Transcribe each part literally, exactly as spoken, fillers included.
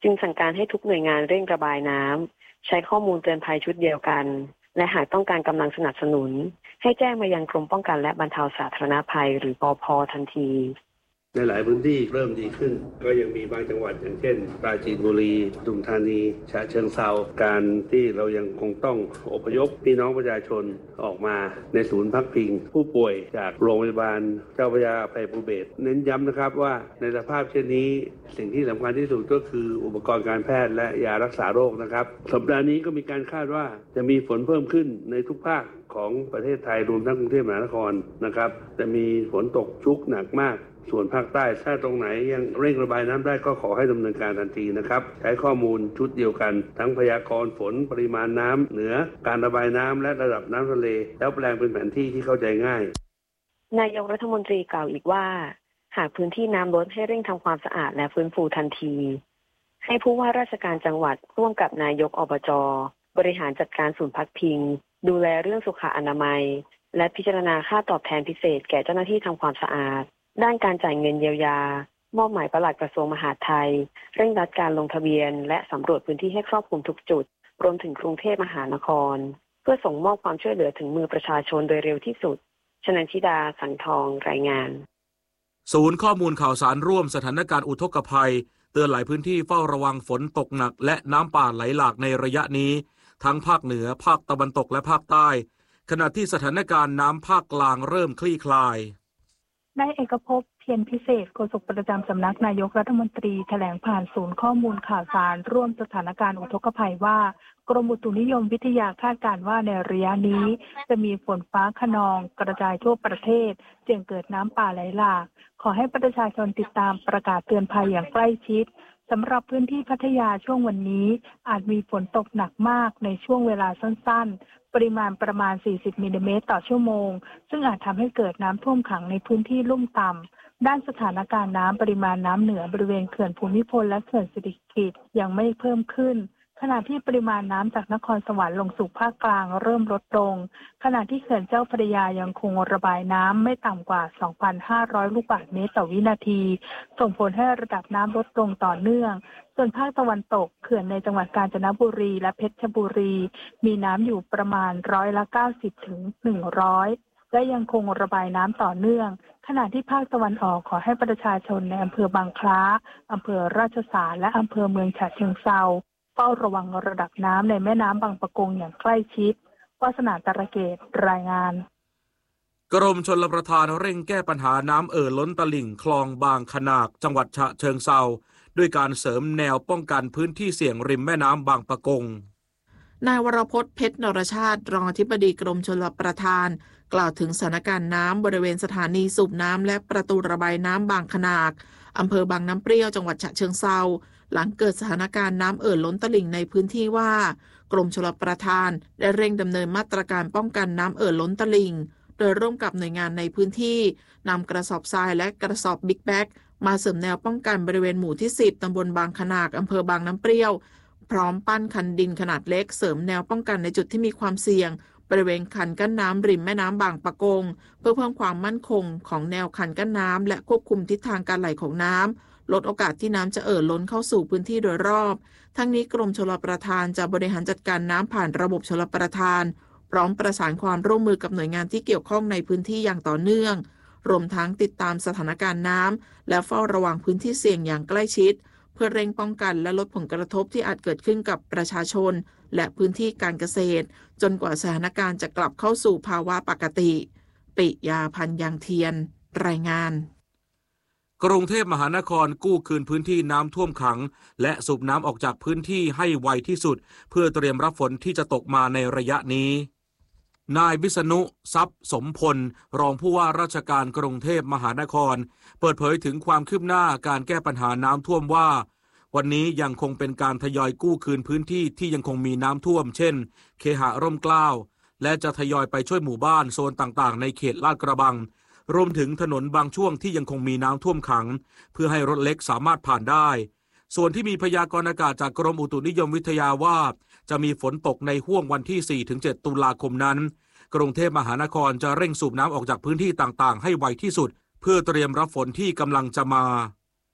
จึงสั่งการให้ทุกหน่วยงานเร่งระบายน้ำใช้ข้อมูลเตือนภัยชุดเดียวกันและหากต้องการกำลังสนับสนุนให้แจ้งมายังกรมป้องกันและบรรเทาสาธารณภัยหรือปภ.ทันทีในหลายพื้นที่เริ่มดีขึ้นก็ยังมีบางจังหวัดอย่างเช่นปราจีนบุรีปทุมธานีฉะเชิงเทราการที่เรายังคงต้องอพยพพี่น้องประชาชนออกมาในศูนย์พักพิงผู้ป่วยจากโรงพยาบาลเจ้าพระยาอภัยภูเบศรเน้นย้ำนะครับว่าในสภาพเช่นนี้สิ่งที่สำคัญที่สุดก็คืออุปกรณ์การแพทย์และยารักษาโรคนะครับสัปดาห์นี้ก็มีการคาดว่าจะมีฝนเพิ่มขึ้นในทุกภาคของประเทศไทยรวมทั้งกรุงเทพมหานครนะครับจะมีฝนตกชุกหนักมากส่วนภาคใต้ถ้าตรงไหนยังเร่งระบายน้ำได้ก็ขอให้ดำเนินการทันทีนะครับใช้ข้อมูลชุดเดียวกันทั้งพยากรณ์ฝนปริมาณน้ำเหนือการระบายน้ำและระดับน้ำทะเลแล้วแปลงเป็นแผนที่ที่เข้าใจง่ายนายกรัฐมนตรีกล่าวอีกว่าหากพื้นที่น้ำลดให้เร่งทำความสะอาดและฟื้นฟูทันทีให้ผู้ว่าราชการจังหวัดร่วมกับนายกอบจ.บริหารจัดการศูนย์พักพิงดูแลเรื่องสุขอนามัยและพิจารณาค่าตอบแทนพิเศษแก่เจ้าหน้าที่ทำความสะอาดด้านการจ่ายเงินเยียวยามอบหมายปลัดกระทรวงมหาดไทยเร่งรัดการลงทะเบียนและสำรวจพื้นที่ให้ครอบคลุมทุกจุดรวมถึงกรุงเทพมหานครเพื่อส่งมอบความช่วยเหลือถึงมือประชาชนโดยเร็วที่สุดชนันชิดาสังทองรายงานศูนย์ข้อมูลข่าวสารร่วมสถานการณ์อุทกภัยเตือนหลายพื้นที่เฝ้าระวังฝนตกหนักและน้ำป่าไหลหลากในระยะนี้ทั้งภาคเหนือภาคตะวันตกและภาคใต้ขณะที่สถานการณ์น้ำภาคกลางเริ่มคลี่คลายนายเอกภพเพียรพิเศษโฆษกประจำสำนักนายกรัฐมนตรีแถลงผ่านศูนย์ข้อมูลข่าวสารร่วมสถานการณ์อุทกภัยว่ากรมอุตุนิยมวิทยาคาดการณ์ว่าในระยะนี้จะมีฝนฟ้าคะนองกระจายทั่วประเทศเสี่ยงเกิดน้ำป่าไหลหลากขอให้ประชาชนติดตามประกาศเตือนภัยอย่างใกล้ชิดสำหรับพื้นที่พัทยาช่วงวันนี้อาจมีฝนตกหนักมากในช่วงเวลาสั้นๆปริมาณประมาณสี่สิบมิลลิเมตรต่อชั่วโมงซึ่งอาจทำให้เกิดน้ำท่วมขังในพื้นที่ลุ่มต่ำด้านสถานการณ์น้ำปริมาณน้ำเหนือบริเวณเขื่อนภูมิพลและเขื่อนสิริกิติ์ยังไม่เพิ่มขึ้นขณะที่ปริมาณน้ำจากนครสวรรค์ลงสู่ภาคกลางเริ่มลดลงขณะที่เขื่อนเจ้าพระยายังคงระบายน้ำไม่ต่ำกว่า สองพันห้าร้อย ลูกบาศก์เมตรต่อวินาทีส่งผลให้ระดับน้ำลดลงต่อเนื่องส่วนภาคตะวันตกเขื่อนในจังหวัดกาญจนบุรีและเพชรบุรีมีน้ำอยู่ประมาณร้อยละเก้าสิบถึงหนึ่งร้อยและยังคงระบายน้ำต่อเนื่องขณะที่ภาคตะวันออกขอให้ประชาชนในอำเภอบางคล้าอำเภอราชสารและอำเภอเมืองฉะเชิงเทราเฝ้าระวังระดับน้ำในแม่น้ำบางปะกงอย่างใกล้ชิดวาสนาตระเกตรายงานกรมชลประทานเร่งแก้ปัญหาน้ำเอ่อล้นตลิ่งคลองบางขนากจังหวัดฉะเชิงเทราด้วยการเสริมแนวป้องกันพื้นที่เสี่ยงริมแม่น้ำบางปะกงนายวรพจน์เพชรนรชาติรองอธิบดีกรมชลประทานกล่าวถึงสถานการณ์น้ำบริเวณสถานีสูบน้ำและประตูระบายน้ำบางขนากอำเภอบางน้ำเปรี้ยวจังหวัดฉะเชิงเทราหลังเกิดสถานการณ์น้ำเอ่อล้นตลิ่งในพื้นที่ว่ากรมชลประทานได้เร่งดำเนินมาตรการป้องกันน้ำเอ่อล้นตลิ่งโดยร่วมกับหน่วยงานในพื้นที่นำกระสอบทรายและกระสอบบิ๊กแบ็กมาเสริมแนวป้องกันบริเวณหมู่ที่สิบตำบลบางขนากอำเภอบางน้ำเปรี้ยวพร้อมปั้นคันดินขนาดเล็กเสริมแนวป้องกันในจุดที่มีความเสี่ยงบริเวณคันกั้นน้ำริมแม่น้ำบางปะกงเพื่อเพิ่มความมั่นคงของแนวคันกั้นน้ำและควบคุมทิศทางการไหลของน้ำลดโอกาสที่น้ำจะเอ่อล้นเข้าสู่พื้นที่โดยรอบทั้งนี้กรมชลประทานจะบริหารจัดการน้ำผ่านระบบชลประทานพร้อมประสานความร่วมมือกับหน่วยงานที่เกี่ยวข้องในพื้นที่อย่างต่อเนื่องรวมทั้งติดตามสถานการณ์น้ำและเฝ้าระวังพื้นที่เสี่ยงอย่างใกล้ชิดเพื่อเร่งป้องกันและลดผลกระทบที่อาจเกิดขึ้นกับประชาชนและพื้นที่การเกษตรจนกว่าสถานการณ์จะกลับเข้าสู่ภาวะปกติปิยาพันธ์ยางเทียนรายงานกรุงเทพมหานครกู้คืนพื้นที่น้ำท่วมขังและสูบน้ำออกจากพื้นที่ให้ไวที่สุดเพื่อเตรียมรับฝนที่จะตกมาในระยะนี้นายวิษณุทรัพย์สมพลรองผู้ว่าราชการกรุงเทพมหานครเปิดเผยถึงความคืบหน้าการแก้ปัญหาน้ำท่วมว่าวันนี้ยังคงเป็นการทยอยกู้คืนพื้นที่ที่ยังคงมีน้ำท่วมเช่นเคหะร่มเกล้าและจะทยอยไปช่วยหมู่บ้านโซนต่างๆในเขตลาดกระบังรวมถึงถนนบางช่วงที่ยังคงมีน้ำท่วมขังเพื่อให้รถเล็กสามารถผ่านได้ส่วนที่มีพยากรณ์อากาศจากกรมอุตุนิยมวิทยาว่าจะมีฝนตกในห้วงวันที่ สี่ถึงเจ็ด ตุลาคมนั้นกรุงเทพมหานครจะเร่งสูบน้ำออกจากพื้นที่ต่างๆให้ไวที่สุดเพื่อเตรียมรับฝนที่กำลังจะมา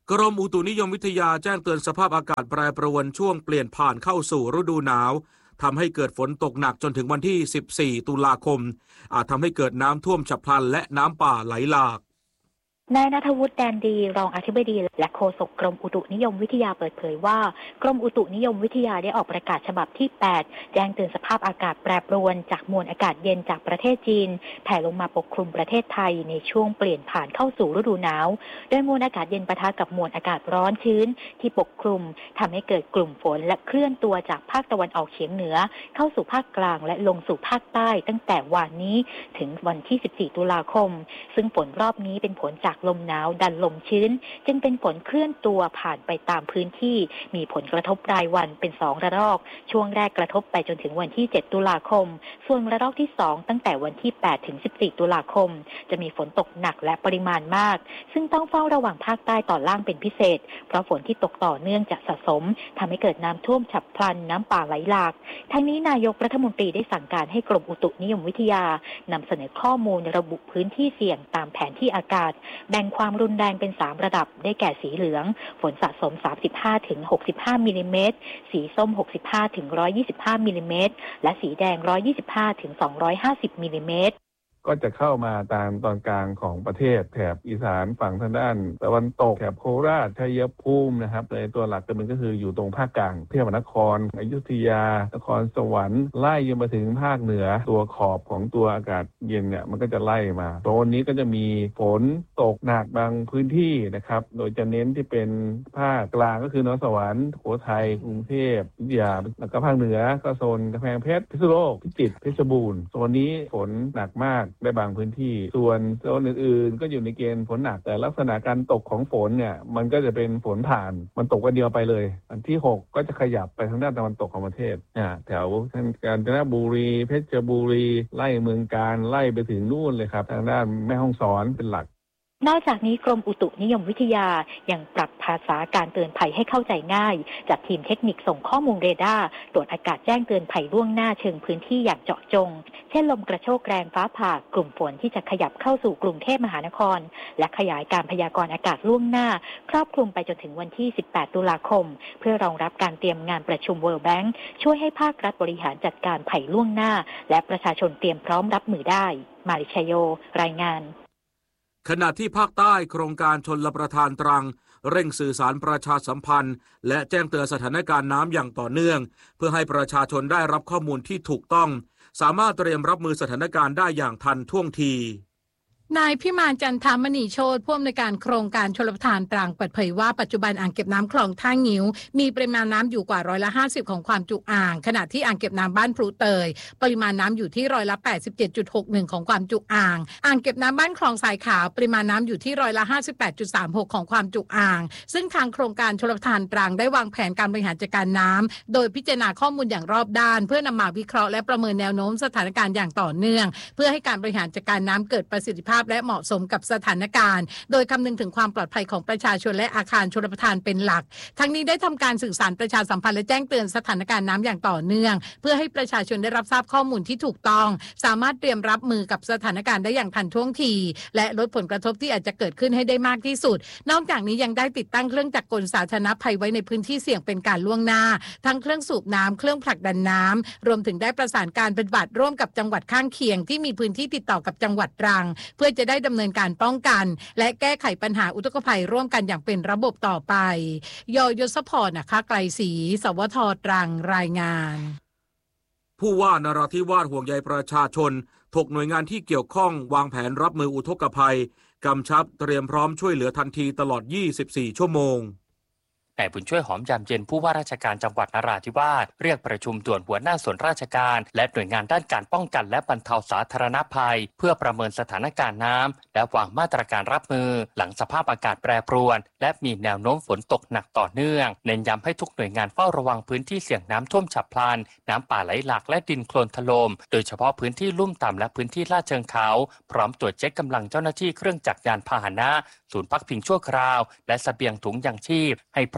กรมอุตุนิยมวิทยาแจ้งเตือนสภาพอากาศแปรปรวนช่วงเปลี่ยนผ่านเข้าสู่ฤดูหนาวทำให้เกิดฝนตกหนักจนถึงวันที่สิบสี่ตุลาคมอาจทำให้เกิดน้ำท่วมฉับพลันและน้ำป่าไหลหลากนายณัฐวุฒิ แดนดีรองอธิบดีและโฆษกกรมอุตุนิยมวิทยาเปิดเผยว่ากรมอุตุนิยมวิทยาได้ออกประกาศฉบับที่แปดแจ้งเตือนสภาพอากาศแปรปรวนจากมวลอากาศเย็นจากประเทศจีนแผ่ลงมาปกคลุมประเทศไทยในช่วงเปลี่ยนผ่านเข้าสู่ฤดูหนาวโดยมวลอากาศเย็นปะทะกับมวลอากาศร้อนชื้นที่ปกคลุมทำให้เกิดกลุ่มฝนและเคลื่อนตัวจากภาคตะวันออกเฉียงเหนือเข้าสู่ภาคกลางและลงสู่ภาคใต้ตั้งแต่วันนี้ถึงวันที่สิบสี่ตุลาคมซึ่งฝนรอบนี้เป็นผลจากลมหนาวดันลมชื้นจึงเป็นฝนเคลื่อนตัวผ่านไปตามพื้นที่มีผลกระทบรายวันเป็นสองระลอกช่วงแรกกระทบไปจนถึงวันที่เจ็ดตุลาคมส่วนระลอกที่สองตั้งแต่วันที่แปดถึงสิบสี่ตุลาคมจะมีฝนตกหนักและปริมาณมากซึ่งต้องเฝ้าระวังภาคใต้ตอนล่างเป็นพิเศษเพราะฝนที่ตกต่อเนื่องจะสะสมทำให้เกิดน้ำท่วมฉับพลันน้ำป่าไหลหลากทั้งนี้นายกรัฐมนตรีได้สั่งการให้กรมอุตุนิยมวิทยานำเสนอข้อมูลระบุพื้นที่เสี่ยงตามแผนที่อากาศแบ่งความรุนแรงเป็นสามระดับได้แก่สีเหลืองฝนสะสม สามสิบห้าถึงหกสิบห้า มิลลิเมตรสีส้ม หกสิบห้าถึงหนึ่งร้อยยี่สิบห้า มิลลิเมตรและสีแดง หนึ่งร้อยยี่สิบห้าถึงสองร้อยห้าสิบ มิลลิเมตรก็จะเข้ามาตามตอนกลางของประเทศแถบอีสานฝั่งทางด้านตะวันตกแถบโคราชชัยภูมินะครับในตัวหลักก็มันก็คืออยู่ตรงภาคกลางเทพนครอยุธยานครสวรรค์ไล่ยมาถึงภาคเหนือตัวขอบของตัวอากาศเย็นเนี่ยมันก็จะไล่มาโซนนี้ก็จะมีฝนตกหนักบางพื้นที่นะครับโดยจะเน้นที่เป็นภาคกลางก็คือนครสวรรค์สุโขทัยกรุงเทพอยุธยาแล้วก็ภาคเหนือก็โซนกำแพงเพชรพิษณุโลกพิจิตรเพชรบูรณ์โซนนี้ฝนหนักมากได้บางพื้นที่ส่วนโซนอื่นๆก็อยู่ในเกณฑ์ฝนหนักแต่ลักษณะการตกของฝนเนี่ยมันก็จะเป็นฝนผ่านมันตกวันเดียวไปเลยอันที่หกก็จะขยับไปทางด้านตะวันตกของประเทศอ่าแถวกาญจนบุรีเพชรบุรีไล่เมืองการไล่ไปถึงนู่นเลยครับทางด้านแม่ฮ่องสอนเป็นหลักนอกจากนี้กรมอุตุนิยมวิทยายังปรับภาษาการเตือนภัยให้เข้าใจง่ายจัดทีมเทคนิคส่งข้อมูลเรดาร์ตรวจอากาศแจ้งเตือนภัยล่วงหน้าเชิงพื้นที่อย่างเจาะจงเช่นลมกระโชกแรงฟ้าผ่ากลุ่มฝนที่จะขยับเข้าสู่กรุงเทพมหานครและขยายการพยากรณ์อากาศล่วงหน้าครอบคลุมไปจนถึงวันที่สิบแปดตุลาคมเพื่อรองรับการเตรียมงานประชุม World Bank ช่วยให้ภาครัฐบริหารจัดการภัยล่วงหน้าและประชาชนเตรียมพร้อมรับมือได้มาริชโยรายงานขณะที่ภาคใต้โครงการชลประทานตรังเร่งสื่อสารประชาสัมพันธ์และแจ้งเตือนสถานการณ์น้ำอย่างต่อเนื่องเพื่อให้ประชาชนได้รับข้อมูลที่ถูกต้องสามารถเตรียมรับมือสถานการณ์ได้อย่างทันท่วงทีนายพิมานจันทามณีโชติผู้อำนวยการโครงการชลประทานตรังเปิดเผยว่าปัจจุบันอ่างเก็บน้ำคลองท่างิ้วมีปริมาณน้ำอยู่กว่าร้อยละห้าสิบของความจุอ่างขณะที่อ่างเก็บน้ำบ้านพลูเตยปริมาณน้ำอยู่ที่ร้อยละ แปดสิบเจ็ดจุดหกหนึ่ง ของความจุอ่างอ่างเก็บน้ำบ้านคลองทรายขาวปริมาณน้ำอยู่ที่ร้อยละ ห้าสิบแปดจุดสามหก ของความจุอ่างซึ่งทางโครงการชลประทานตรังได้วางแผนการบริหารจัดการน้ำโดยพิจารณาข้อมูลอย่างรอบด้านเพื่อนำมาวิเคราะห์และประเมินแนวโน้มสถานการณ์อย่างต่อเนื่องเพื่อให้การบริหารจัดการน้ำเกิดประสิทธิภาพและเหมาะสมกับสถานการณ์โดยคำนึงถึงความปลอดภัยของประชาชนและอาคารชลประทานเป็นหลักทั้งนี้ได้ทำการสื่อสารประชาสัมพันธ์และแจ้งเตือนสถานการณ์น้ำอย่างต่อเนื่องเพื่อให้ประชาชนได้รับทราบข้อมูลที่ถูกต้องสามารถเตรียมรับมือกับสถานการณ์ได้อย่างทันท่วงทีและลดผลกระทบที่อาจจะเกิดขึ้นให้ได้มากที่สุดนอกจากนี้ยังได้ติดตั้งเครื่องจักรกลสาธารณภัยไว้ในพื้นที่เสี่ยงเป็นการล่วงหน้าทั้งเครื่องสูบน้ำเครื่องผลักดันน้ำรวมถึงได้ประสานการปฏิบัติร่วมกับจังหวัดข้างเคียงที่มีพื้นที่ติดต่อกับจังหวัดตรังเพื่อจะได้ดำเนินการป้องกันและแก้ไขปัญหาอุทกภัยร่วมกันอย่างเป็นระบบต่อไปยยศพรนะคะไกลศรีสวทตรังรายงานผู้ว่านราธิวาสห่วงใยประชาชนถกหน่วยงานที่เกี่ยวข้องวางแผนรับมืออุทกภัยกำชับเตรียมพร้อมช่วยเหลือทันทีตลอดยี่สิบสี่ชั่วโมงนายบุญช่วยหอมยามเย็นผู้ว่าราชการจังหวัดนราธิวาสเรียกประชุมด่วนหัวหน้าส่วนราชการและหน่วยงานด้านการป้องกันและบรรเทาสาธารณภัยเพื่อประเมินสถานการณ์น้ำและวางมาตรการรับมือหลังสภาพอากาศแปรปรวนและมีแนวโน้มฝนตกหนักต่อเนื่องเน้นย้ำให้ทุกหน่วยงานเฝ้าระวังพื้นที่เสี่ยงน้ำท่วมฉับพลันน้ำป่าไหลหลากและดินโคลนถล่มโดยเฉพาะพื้นที่ลุ่มต่ำและพื้นที่ลาดเชิงเขาพร้อมตรวจเช็คกำลังเจ้าหน้าที่เครื่องจักรยานพาหนะศูนย์พักพิงชั่วคราวและเสบียงถุงยางชีพให้พร้อม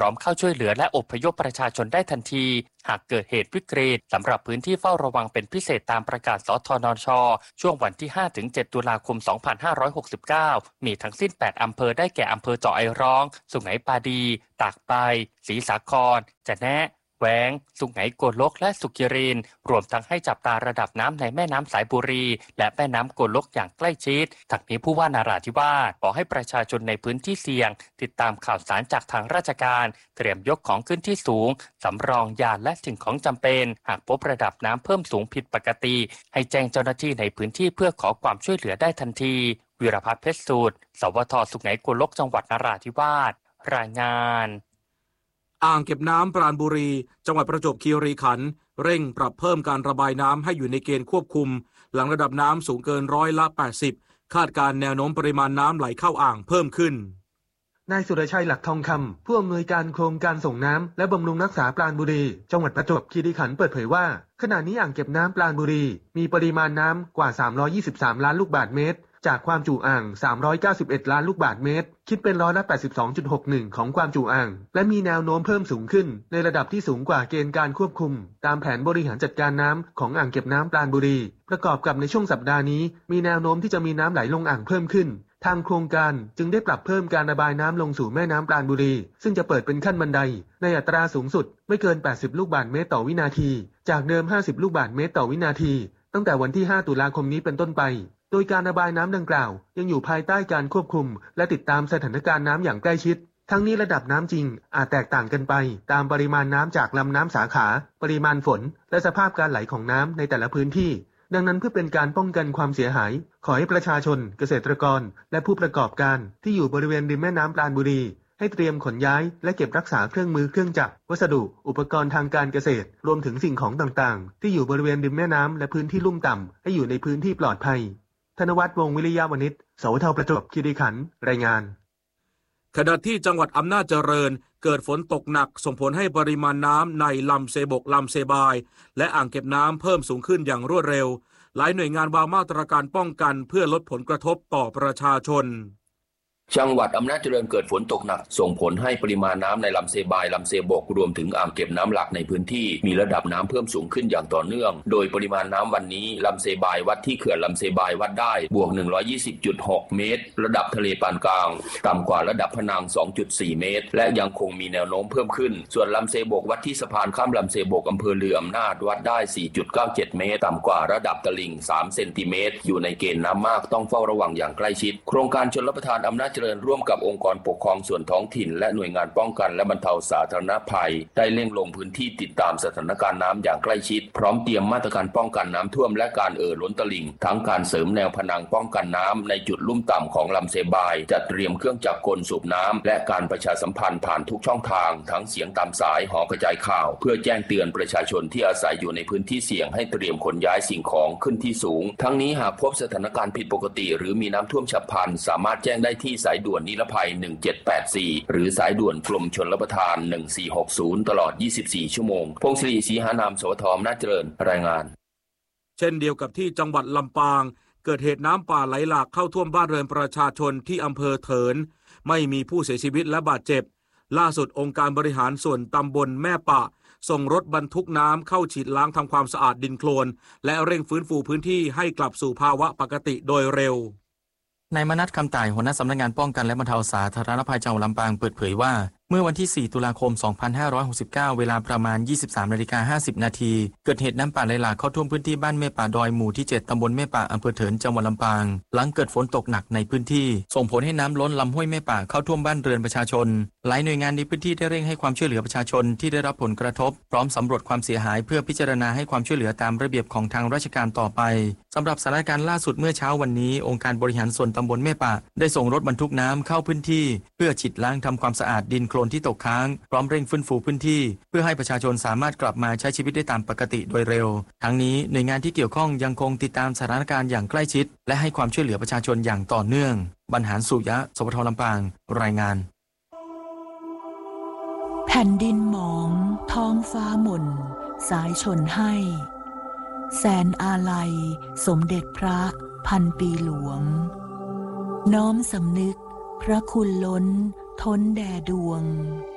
ร้อมเข้าช่วยเหลือและอพยพประชาชนได้ทันทีหากเกิดเหตุวิกฤตสำหรับพื้นที่เฝ้าระวังเป็นพิเศษตามประกาศสทนช.ช่วงวันที่ ห้าถึงเจ็ด ตุลาคม สองพันห้าร้อยหกสิบเก้า มีทั้งสิ้น แปด อำเภอได้แก่อำเภอเจาะไอร้องสุไหงปาดีตากใบศรีสาครจะแนะแหวงสุไหงโกลกและสุขิรินรวมทั้งให้จับตาระดับน้ำในแม่น้ำสายบุรีและแม่น้ำโกลกอย่างใกล้ชิดทั้งนี้ผู้ว่านราธิวาสขอให้ประชาชนในพื้นที่เสี่ยงติดตามข่าวสารจากทางราชการเตรียมยกของขึ้นที่สูงสำรองยาและสิ่งของจำเป็นหากพบระดับน้ำเพิ่มสูงผิดปกติให้แจ้งเจ้าหน้าที่ในพื้นที่เพื่อขอความช่วยเหลือได้ทันทีวีรพัฒน์เพชรสูตรสวทสุไหงโกลกจังหวัดนราธิวาสรายงานอ่างเก็บน้ำปราณบุรีจังหวัดประจวบคีรีขันธ์เร่งปรับเพิ่มการระบายน้ำให้อยู่ในเกณฑ์ควบคุมหลังระดับน้ำสูงเกินร้อยละแปดสิบคาดการแนวโน้มปริมาณน้ำไหลเข้าอ่างเพิ่มขึ้นนายสุรชัยหลักทองคำผู้อำนวยการโครงการส่งน้ำและบำรุงรักษาปราณบุรีจังหวัดประจวบคีรีขันธ์เปิดเผยว่าขณะนี้อ่างเก็บน้ำปราณบุรีมีปริมาณน้ำกว่าสามร้อยยี่สิบสามล้านลูกบาศก์เมตรจากความจุอ่างสามร้อยเก้าสิบเอ็ดล้านลูกบาศก์เมตรคิดเป็นร้อยละ แปดสิบสองจุดหกหนึ่ง ของความจุอ่างและมีแนวโน้มเพิ่มสูงขึ้นในระดับที่สูงกว่าเกณฑ์การควบคุมตามแผนบริหารจัดการน้ำของอ่างเก็บน้ำปราณบุรีประกอบกับในช่วงสัปดาห์นี้มีแนวโน้มที่จะมีน้ำไหลลงอ่างเพิ่มขึ้นทางโครงการจึงได้ปรับเพิ่มการระบายน้ำลงสู่แม่น้ำปราณบุรีซึ่งจะเปิดเป็นขั้นบันไดในอัตราสูงสุดไม่เกินแปดสิบลูกบาศก์เมตรต่อวินาทีจากเดิมห้าสิบลูกบาศก์เมตรต่อวินาทีตั้งแต่วันที่ห้าตุลาคมนี้เป็นต้นไปโดยการระบายน้ำดังกล่าวยังอยู่ภายใต้การควบคุมและติดตามสถานการณ์น้ำอย่างใกล้ชิดทั้งนี้ระดับน้ำจริงอาจแตกต่างกันไปตามปริมาณน้ำจากลำน้ำสาขาปริมาณฝนและสภาพการไหลของน้ำในแต่ละพื้นที่ดังนั้นเพื่อเป็นการป้องกันความเสียหายขอให้ประชาชนเกษตรกรและผู้ประกอบการที่อยู่บริเวณริมแม่น้ำปราณบุรีให้เตรียมขนย้ายและเก็บรักษาเครื่องมือเครื่องจักรวัสดุอุปกรณ์ทางการเกษตรรวมถึงสิ่งของต่างๆที่อยู่บริเวณริมแม่น้ำและพื้นที่ลุ่มต่ำให้อยู่ในพื้นที่ปลอดภัยธนวัฒน์วงศ์วิริยะวณิช สวทประจวบคีรีขันธ์รายงานขณะที่จังหวัดอำนาจเจริญเกิดฝนตกหนักส่งผลให้ปริมาณน้ำในลำเซบกลำเซบายและอ่างเก็บน้ำเพิ่มสูงขึ้นอย่างรวดเร็วหลายหน่วยงานวางมาตรการป้องกันเพื่อลดผลกระทบต่อประชาชนจังหวัดอำนาจเจริญเกิดฝนตกหนักส่งผลให้ปริมาณน้ำในลำเซบายลำเซบกรวมถึงอ่างเก็บน้ำหลักในพื้นที่มีระดับน้ำเพิ่มสูงขึ้นอย่างต่อเนื่องโดยปริมาณน้ำวันนี้ลำเซบายวัดที่เขื่อนลำเซบายวัดได้บวก หนึ่งร้อยยี่สิบจุดหก เมตรระดับทะเลปานกลางต่ำกว่าระดับพนัง สองจุดสี่ เมตรและยังคงมีแนวโน้มเพิ่มขึ้นส่วนลำเซบกวัดที่สะพานข้ามลำเซบกอำเภอเรืออำนาจวัดได้ สี่จุดเก้าเจ็ด เมตรต่ำกว่าระดับตลิ่งสามเซนติเมตรอยู่ในเกณฑ์น้ำมากต้องเฝ้าระวังอย่างใกล้ชิดโครงการชลประทานอำนาจเจริญร่วมกับองค์องค์กรปกครองส่วนท้องถิ่นและหน่วยงานป้องกันและบรรเทาสาธารณภัยได้เร่งลงพื้นที่ติดตามสถานการณ์น้ำอย่างใกล้ชิดพร้อมเตรียมมาตรการป้องกันน้ำท่วมและการเอ่อล้นตลิ่งทั้งการเสริมแนวผนังป้องกันน้ำในจุดลุ่มต่ำของลำเซบายจัดเตรียมเครื่องจักรกลสูบน้ำและการประชาสัมพันธ์ผ่านทุกช่องทางทั้งเสียงตามสายหอกระจายข่าวเพื่อแจ้งเตือนประชาชนที่อาศัยอยู่ในพื้นที่เสี่ยงให้เตรียมขนย้ายสิ่งของขึ้นที่สูงทั้งนี้หากพบสถานการณ์ผิดปกติหรือมีน้ำท่วมฉับพลันสามารถแจ้งได้ที่สายด่วนนิรภัยหนึ่งเจ็ดแปดสี่หรือสายด่วนกรมชลประทานหนึ่งสี่หกศูนย์ตลอดยี่สิบสี่ชั่วโมงพงศรีศรีหานามสวทอำนาจเจริญรายงานเช่นเดียวกับที่จังหวัดลำปางเกิดเหตุน้ำป่าไหลหลากเข้าท่วมบ้านเรือนประชาชนที่อำเภอเถินไม่มีผู้เสียชีวิตและบาดเจ็บล่าสุดองค์การบริหารส่วนตำบลแม่ปะส่งรถบรรทุกน้ำเข้าฉีดล้างทำความสะอาดดินโคลนและเร่งฟื้นฟูพื้นที่ให้กลับสู่ภาวะปกติโดยเร็วนายมนัสคำต่ายหัวหน้าสำนักงานป้องกันและบรรเทาสาธารณภัยจังหวัดลำปางเปิดเผยว่าเมื่อวันที่สี่ตุลาคมสองพันห้าร้อยหกสิบเก้าเวลาประมาณ ยี่สิบสามนาฬิกาห้าสิบนาทีเกิดเหตุน้ำป่าไหลหลากเข้าท่วมพื้นที่บ้านแม่ป่าดอยหมู่ที่เจ็ดตำบลแม่ป่าอำเภอเถินจังหวัดลำปางหลังเกิดฝนตกหนักในพื้นที่ส่งผลให้น้ำล้นลำห้วยแม่ป่าเข้าท่วมบ้านเรือนประชาชนหลายหน่วยงานในพื้นที่ได้เร่งให้ความช่วยเหลือประชาชนที่ได้รับผลกระทบพร้อมสำรวจความเสียหายเพื่อพิจารณาให้ความช่วยเหลือตามระเบียบของทางราชการต่อไปสำหรับสถานการณ์ล่าสุดเมื่อเช้าวันนี้องค์การบริหารส่วนตำบลแม่ป่าได้ส่งรถบรรทุกน้ำเข้าพื้นที่เพื่อฉีดล้างทำความสะอาดดินโคลนที่ตกค้างพร้อมเร่งฟื้นฟูพื้นที่เพื่อให้ประชาชนสามารถกลับมาใช้ชีวิตได้ตามปกติโดยเร็วทั้งนี้หน่วยงานที่เกี่ยวข้องยังคงติดตามสถานการณ์อย่างใกล้ชิดและให้ความช่วยเหลือประชาชนอย่างต่อเนื่องบรรหารสุยะสวทลำปางรายงานแผ่นดินหมองท้องฟ้าหม่นสายชนให้แสนอาลัยสมเด็จพระพันปีหลวงน้อมสำนึกพระคุณล้นท้นแด่ดวง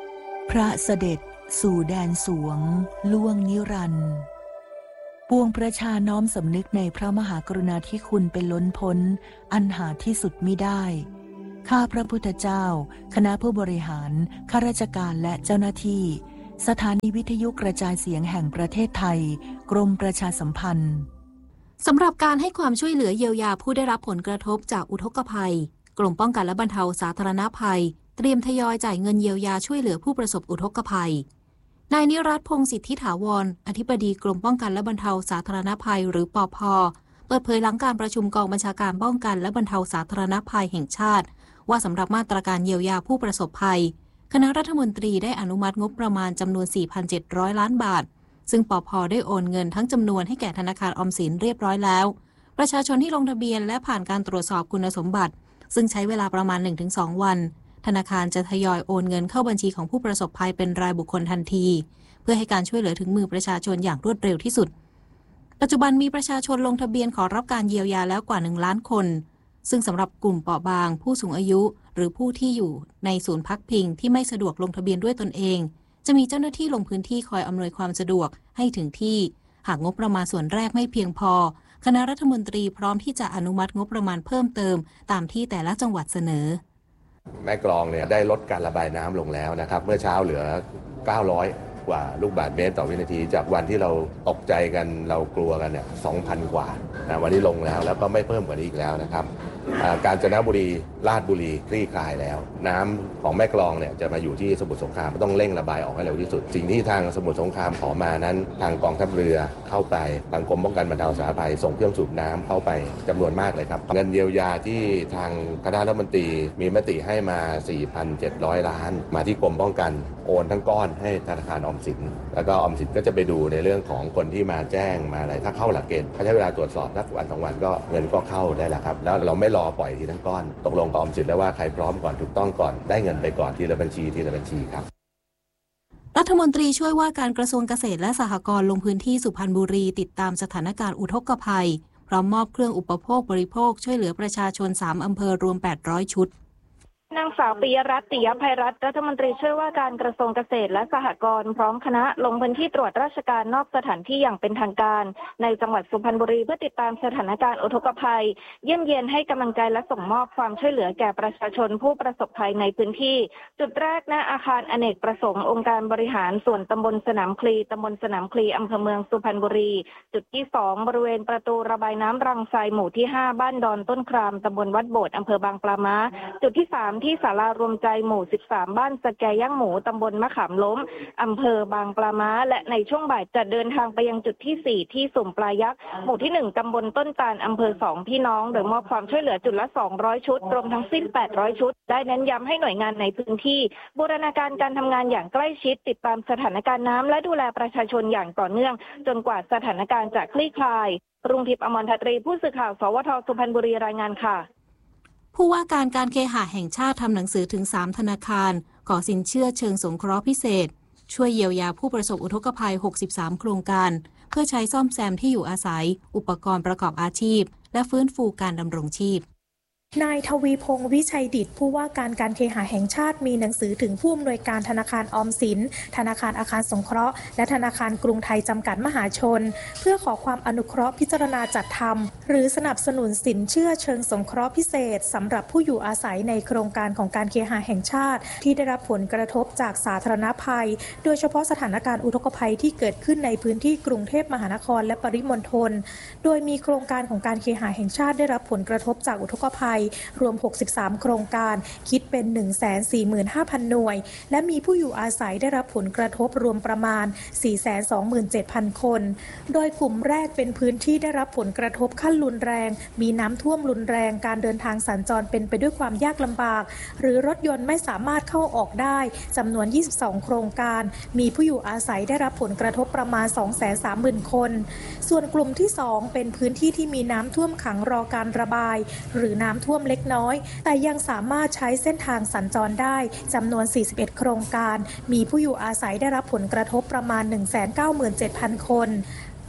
พระเสด็จสู่แดนสวงล่วงนิรันดร์ปวงประชาน้อมสำนึกในพระมหากรุณาธิคุณเป็นล้นพ้นอันหาที่สุดมิได้ข้าพระพุทธเจ้าคณะผู้บริหารข้าราชการและเจ้าหน้าที่สถานีวิทยุกระจายเสียงแห่งประเทศไทยกรมประชาสัมพันธ์สำหรับการให้ความช่วยเหลือเยียวยาผู้ได้รับผลกระทบจากอุทกภัยกรมป้องกันและบรรเทาสาธารณภัยเตรียมทยอยจ่ายเงินเยียวยาช่วยเหลือผู้ประสบอุทกภัยนายนิรัตน์พงษ์สิทธิถาวรอธิบดีกรมป้องกันและบรรเทาสาธารณภัยหรือปภ.เปิดเผยหลังการประชุมกองบัญชาการป้องกันและบรรเทาสาธารณภัยแห่งชาติว่าสำหรับมาตรการเยียวยาผู้ประสบภัยคณะรัฐมนตรีได้อนุมัติงบประมาณจำนวน สี่พันเจ็ดร้อย ล้านบาทซึ่งปภ.ได้โอนเงินทั้งจำนวนให้แก่ธนาคารออมสินเรียบร้อยแล้วประชาชนที่ลงทะเบียนและผ่านการตรวจสอบคุณสมบัติซึ่งใช้เวลาประมาณ หนึ่งถึงสอง วันธนาคารจะทยอยโอนเงินเข้าบัญชีของผู้ประสบภัยเป็นรายบุคคลทันทีเพื่อให้การช่วยเหลือถึงมือประชาชนอย่างรวดเร็วที่สุดปัจจุบันมีประชาชนลงทะเบียนขอรับการเยียวยาแล้วกว่าหนึ่งล้านคนซึ่งสำหรับกลุ่มเปราะบางผู้สูงอายุหรือผู้ที่อยู่ในศูนย์พักพิงที่ไม่สะดวกลงทะเบียนด้วยตนเองจะมีเจ้าหน้าที่ลงพื้นที่คอยอำนวยความสะดวกให้ถึงที่หากงบประมาณส่วนแรกไม่เพียงพอคณะรัฐมนตรีพร้อมที่จะอนุมัติงบประมาณเพิ่มเติมตามที่แต่ละจังหวัดเสนอแม่กลองเนี่ยได้ลดการระบายน้ำลงแล้วนะครับเมื่อเช้าเหลือเก้าร้อยกว่าลูกบาศก์เมตรต่อวินาทีจากวันที่เราตกใจกันเรากลัวกันเนี่ย สองพัน กว่านะวันนี้ลงแล้วแล้วก็ไม่เพิ่มกว่านี้อีกแล้วนะครับกาญจนบุรีราชบุรีคลี่คลายแล้วน้ำของแม่กลองเนี่ยจะมาอยู่ที่สมุทรสงครามต้องเร่งระบายออกให้เร็วที่สุดสิ่งที่ทางสมุทรสงครามขอมานั้นทางกองทัพเรือเข้าไปทางกรมป้องกันบรรเทาสาธารณภัยส่งเครื่องสูบน้ำเข้าไปจำนวนมากเลยครับเงินเยียวยาที่ทางคณะรัฐมนตรีมีมติให้มา สี่พันเจ็ดร้อย ล้านมาที่กรมป้องกันโอนทั้งก้อนให้ธนาคารออมสินแล้วก็ออมสินก็จะไปดูในเรื่องของคนที่มาแจ้งมาอะไรถ้าเข้าหลักเกณฑ์ถ้าใช้เวลาตรวจสอบสักวันสองวันก็เงินก็เข้าได้แล้วครับแล้วเราไม่รอปล่อยทีทั้งก้อนตกลงกับออมสินแล้วว่าใครพร้อมก่อนถูกต้องก่อนได้เงินไปก่อนทีละบัญชีทีละบัญชีครับรัฐมนตรีช่วยว่าการกระทรวงเกษตรและสหกรณ์ลงพื้นที่สุพรรณบุรีติดตามสถานการณ์อุทกภัยพร้อมมอบเครื่องอุปโภคบริโภคช่วยเหลือประชาชนสามอำเภอรวมแปดร้อยชุดนางสาวปิยรัตน์ ติยภัยรัตน์รัฐมนตรีช่วยว่าการกระทรวงเกษตรและสหกรณ์พร้อมคณะลงพื้นที่ตรวจราชการนอกสถานที่อย่างเป็นทางการในจังหวัดสุพรรณบุรีเพื่อติดตามสถานการณ์อุทกภัยเยี่ยมเยียนให้กำลังใจและส่งมอบความช่วยเหลือแก่ประชาชนผู้ประสบภัยในพื้นที่จุดแรกณอาคารอเนกประสงค์องค์การบริหารส่วนตำบลสนามคลีตำบลสนามคลีอำเภอเมืองสุพรรณบุรีจุดที่สองบริเวณประตูระบายน้ำรังไทรหมู่ที่ห้าบ้านดอนต้นครามตำบลวัดโบสถ์อำเภอบางปลาม้าจุดที่สามที่ศาลารวมใจหมู่สิบสามบ้านสแกย่างหมูตำบลมะขามล้มอำเภอบางปลาม้าและในช่วงบ่ายจะเดินทางไปยังจุดที่สี่ที่สุ่มปลายักษ์หมู่ที่หนึ่งตำบลต้นตาลอำเภอสองพี่น้องโดยมอบความช่วยเหลือจุดละสองร้อยชุดรวมทั้งสิ้นแปดร้อยชุดได้เน้นย้ำให้หน่วยงานในพื้นที่บูรณาการการทำงานอย่างใกล้ชิดติดตามสถานการณ์น้ำและดูแลประชาชนอย่างต่อเนื่องจนกว่าสถานการณ์จะคลี่คลายรุ่งทิพย์อมรทัตรีผู้สื่อข่าวสวทสุพรรณบุรีรายงานค่ะผู้ว่าการการเคหะแห่งชาติทำหนังสือถึงสามธนาคารขอสินเชื่อเชิงสงเคราะห์พิเศษช่วยเยียวยาผู้ประสบอุทกภัยหกสิบสามโครงการเพื่อใช้ซ่อมแซมที่อยู่อาศัยอุปกรณ์ประกอบอาชีพและฟื้นฟูการดำรงชีพนายทวีพงษ์วิชัยดิษฐ์ผู้ว่าการการเคหะแห่งชาติมีหนังสือถึงผู้อำนวยการธนาคารออมสินธนาคารอาคารสงเคราะห์และธนาคารกรุงไทยจำกัดมหาชนเพื่อขอความอนุเคราะห์พิจารณาจัดทำหรือสนับสนุนสินเชื่อเชิงสงเคราะห์พิเศษสำหรับผู้อยู่อาศัยในโครงการของการเคหะแห่งชาติที่ได้รับผลกระทบจากสาธารณภัยโดยเฉพาะสถานการณ์อุทกภัยที่เกิดขึ้นในพื้นที่กรุงเทพมหานครและปริมณฑลโดยมีโครงการของการเคหะแห่งชาติได้รับผลกระทบจากอุทกภัยรวมหกสิบสามโครงการคิดเป็น หนึ่งแสนสี่หมื่นห้าพัน หน่วยและมีผู้อยู่อาศัยได้รับผลกระทบรวมประมาณ สี่แสนสองหมื่นเจ็ดพัน คนโดยกลุ่มแรกเป็นพื้นที่ได้รับผลกระทบขั้นรุนแรงมีน้ำท่วมรุนแรงการเดินทางสัญจรเป็นไปด้วยความยากลำบากหรือรถยนต์ไม่สามารถเข้าออกได้จำนวนยี่สิบสองโครงการมีผู้อยู่อาศัยได้รับผลกระทบประมาณ สองแสนสามหมื่น คนส่วนกลุ่มที่สองเป็นพื้นที่ที่มีน้ำท่วมขังรอการระบายหรือน้ำท่วมเล็กน้อยแต่ยังสามารถใช้เส้นทางสัญจรได้จำนวนสี่สิบเอ็ดโครงการมีผู้อยู่อาศัยได้รับผลกระทบประมาณ หนึ่งแสนเก้าหมื่นเจ็ดพัน คน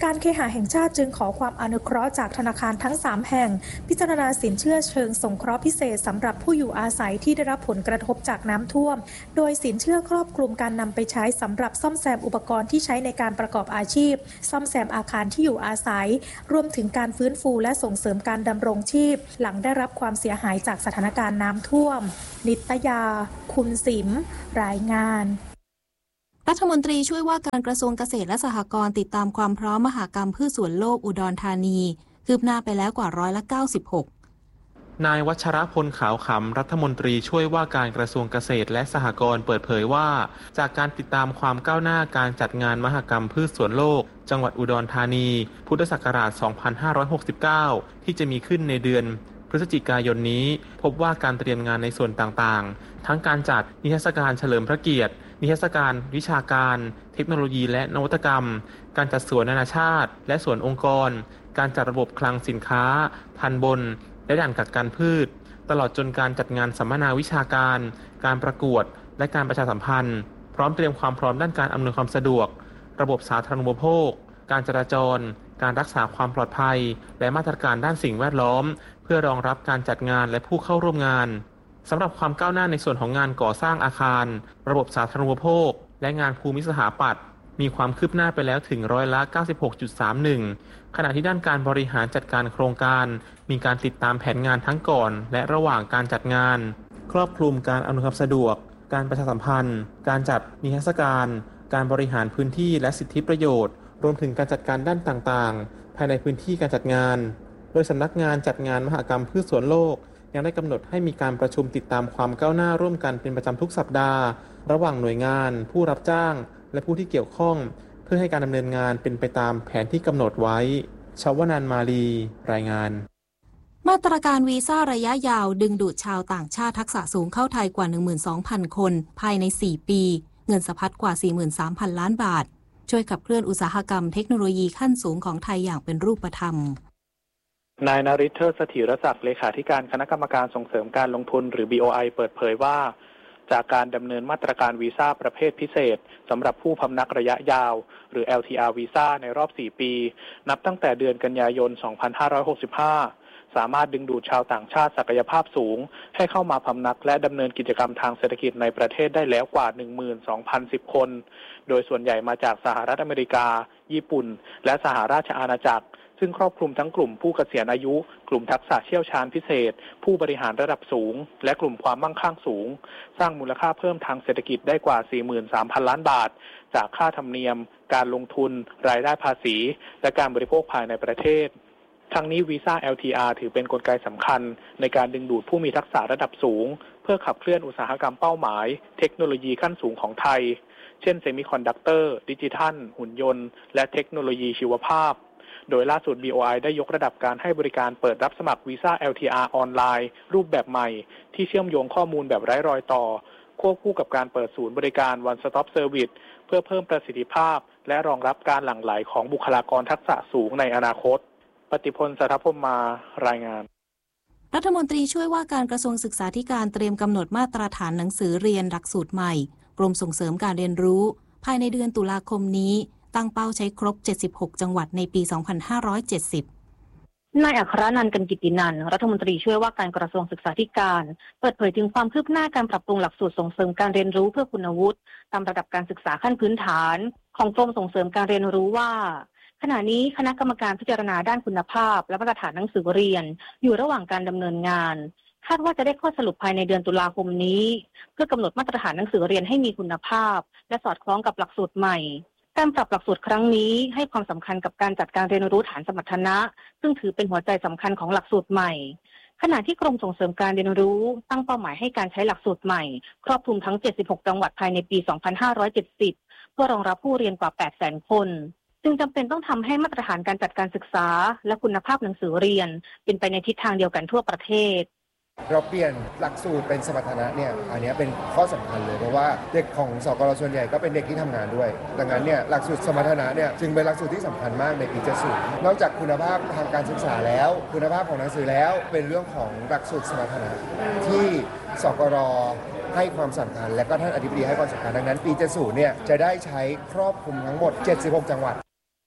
การเคหะแห่งชาติจึงขอความอนุเคราะห์จากธนาคารทั้งสามแห่งพิจารณาสินเชื่อเชิงสงเคราะห์พิเศษสำหรับผู้อยู่อาศัยที่ได้รับผลกระทบจากน้ำท่วมโดยสินเชื่อครอบคลุมการนำไปใช้สำหรับซ่อมแซมอุปกรณ์ที่ใช้ในการประกอบอาชีพซ่อมแซมอาคารที่อยู่อาศัยรวมถึงการฟื้นฟูและส่งเสริมการดำรงชีพหลังได้รับความเสียหายจากสถานการณ์น้ำท่วมนิตยาคุณสิมรายงานรัฐมนตรีช่วยว่าการกระทรวงเกษตรและสหกรณ์ติดตามความพร้อมมหกรรมพืชสวนโลกอุดรธานีคืบหน้าไปแล้วกว่าร้อยละเก้าสิบหกนายวัชรพลขาวขำรัฐมนตรีช่วยว่าการกระทรวงเกษตรและสหกรณ์เปิดเผยว่าจากการติดตามความก้าวหน้าการจัดงานมหกรรมพืชสวนโลกจังหวัดอุดรธานีพุทธศักราชสองพันห้าร้อยหกสิบเก้าที่จะมีขึ้นในเดือนพฤศจิกายนนี้พบว่าการเตรียมงานในส่วนต่างๆทั้งการจัดนิทรรศการเฉลิมพระเกียรตินิทรรศการวิชาการเทคโนโลยีและนวัตกรรมการจัดสวนนานาชาติและสวนองค์กรการจัดระบบคลังสินค้าทันบนและด่านกักกันพืชตลอดจนการจัดงานสัมมนาวิชาการการประกวดและการประชาสัมพันธ์พร้อมเตรียมความพร้อมด้านการอำนวยความสะดวกระบบสาธารณูปโภคการจราจรการรักษาความปลอดภัยและมาตรการด้านสิ่งแวดล้อมเพื่อรองรับการจัดงานและผู้เข้าร่วมงานสำหรับความก้าวหน้าในส่วนของงานก่อสร้างอาคารระบบสาธารณูปโภคและงานภูมิสถาปัตย์มีความคืบหน้าไปแล้วถึงร้อยละ เก้าสิบหกจุดสามหนึ่ง ขณะที่ด้านการบริหารจัดการโครงการมีการติดตามแผนงานทั้งก่อนและระหว่างการจัดงานครอบคลุมการอำนวยความสะดวกการประชาสัมพันธ์การจัดนิทรรศการการบริหารพื้นที่และสิทธิประโยชน์รวมถึงการจัดการด้านต่างๆภายในพื้นที่การจัดงานโดยสำนักงานจัดงานมหกรรมพืชสวนโลกยังได้กำหนดให้มีการประชุมติดตามความก้าวหน้าร่วมกันเป็นประจำทุกสัปดาห์ระหว่างหน่วยงานผู้รับจ้างและผู้ที่เกี่ยวข้องเพื่อให้การดำเนินงานเป็นไปตามแผนที่กำหนดไว้ชวนันท์มาลีรายงานมาตรการวีซ่าระยะยาวดึงดูดชาวต่างชาติทักษะสูงเข้าไทยกว่า หนึ่งหมื่นสองพัน คนภายในสี่ปีเงินสะพัดกว่า สี่หมื่นสามพัน ล้านบาทช่วยขับเคลื่อนอุตสาหกรรมเทคโนโลยีขั้นสูงของไทยอย่างเป็นรูปธรรมนายนฤทธิ์ เทิดเสถียรศักดิ์เลขาธิการคณะกรรมการส่งเสริมการลงทุนหรือ บี โอ ไอ เปิดเผยว่าจากการดำเนินมาตรการวีซ่าประเภทพิเศษสำหรับผู้พำนักระยะยาวหรือ แอล ที อาร์ วีซ่าในรอบสี่ปีนับตั้งแต่เดือนกันยายนสองพันห้าร้อยหกสิบห้าสามารถดึงดูดชาวต่างชาติศักยภาพสูงให้เข้ามาพำนักและดำเนินกิจกรรมทางเศรษฐกิจในประเทศได้แล้วกว่า หนึ่งหมื่นสองพันสิบ คนโดยส่วนใหญ่มาจากสหรัฐอเมริกาญี่ปุ่นและสหราชอาณาจักรซึ่งครอบคลุมทั้งกลุ่มผู้เกษียณอายุกลุ่มทักษะเชี่ยวชาญพิเศษผู้บริหารระดับสูงและกลุ่มความมั่งคั่งสูงสร้างมูลค่าเพิ่มทางเศรษฐกิจได้กว่า สี่หมื่นสามพัน ล้านบาทจากค่าธรรมเนียมการลงทุนรายได้ภาษีและการบริโภคภายในประเทศทั้งนี้วีซ่า แอล ที อาร์ ถือเป็นกลไกสำคัญในการดึงดูดผู้มีทักษะระดับสูงเพื่อขับเคลื่อนอุตสาหกรรมเป้าหมายเทคโนโลยีขั้นสูงของไทยเช่นเซมิคอนดักเตอร์ดิจิทัลหุ่นยนต์และเทคโนโลยีชีวภาพโดยล่าสุด บี โอ ไอ ได้ยกระดับการให้บริการเปิดรับสมัครวีซ่า แอล ที อาร์ ออนไลน์รูปแบบใหม่ที่เชื่อมโยงข้อมูลแบบไร้รอยต่อควบคู่กับการเปิดศูนย์บริการ One Stop Service เพื่อเพิ่มประสิทธิภาพและรองรับการหลั่งไหลของบุคลากรทักษะสูงในอนาคตปฏิพล สัทธพรหมมารายงานรัฐมนตรีช่วยว่าการกระทรวงศึกษาธิการเตรียมกำหนดมาตรฐานหนังสือเรียนหลักสูตรใหม่กรมส่งเสริมการเรียนรู้ภายในเดือนตุลาคมนี้ตั้งเป้าใช้ครบเจ็ดสิบหกจังหวัดในปีสองพันห้าร้อยเจ็ดสิบนายอัครนันท์ กันกิตตินันท์รัฐมนตรีช่วยว่าการกระทรวงศึกษาธิการเปิดเผยถึงความคืบหน้าการปรับปรุงหลักสูตรส่งเสริมการเรียนรู้เพื่อคุณวุฒิตามระดับการศึกษาขั้นพื้นฐานของกรมส่งเสริมการเรียนรู้ว่าขณะนี้คณะกรรมการพิจารณาด้านคุณภาพและมาตรฐานหนังสือเรียนอยู่ระหว่างการดำเนินงานคาดว่าจะได้ข้อสรุปภายในเดือนตุลาคมนี้เพื่อกำหนดมาตรฐานหนังสือเรียนให้มีคุณภาพและสอดคล้องกับหลักสูตรใหม่การปรับหลักสูตรครั้งนี้ให้ความสำคัญกับการจัดการเรียนรู้ฐานสมรรถนะซึ่งถือเป็นหัวใจสำคัญของหลักสูตรใหม่ขณะที่กรมส่งเสริมการเรียนรู้ตั้งเป้าหมายให้การใช้หลักสูตรใหม่ครอบคลุมทั้งเจ็ดสิบหกจังหวัดภายในปีสองพันห้าร้อยเจ็ดสิบเพื่อรองรับผู้เรียนกว่า แปดแสน คนจึงจำเป็นต้องทำให้มาตรฐานการจัดการศึกษาและคุณภาพหนังสือเรียนเป็นไปในทิศทางเดียวกันทั่วประเทศเราเปลี่ยนหลักสูตรเป็นสมรรถนะเนี่ยอันนี้เป็นข้อสำคัญเลยเพราะว่าเด็กของสกลส่วนใหญ่ก็เป็นเด็กที่ทำงานด้วยดังนั้นเนี่ยหลักสูตรสมรรถนะเนี่ยจึงเป็นหลักสูตรที่สำคัญมากในปีเจ็ดสิบนอกจากคุณภาพทางการศึกษาแล้วคุณภาพของหนังสือแล้วเป็นเรื่องของหลักสูตรสมรรถนะที่สกลให้ความสำคัญและก็ท่านอธิบดีให้ความสำคัญดังนั้นปีเจ็ดสิบเนี่ยจะได้ใช้ครอบคลุมทั้งหมดเจ็ดสิบหกจังหวัด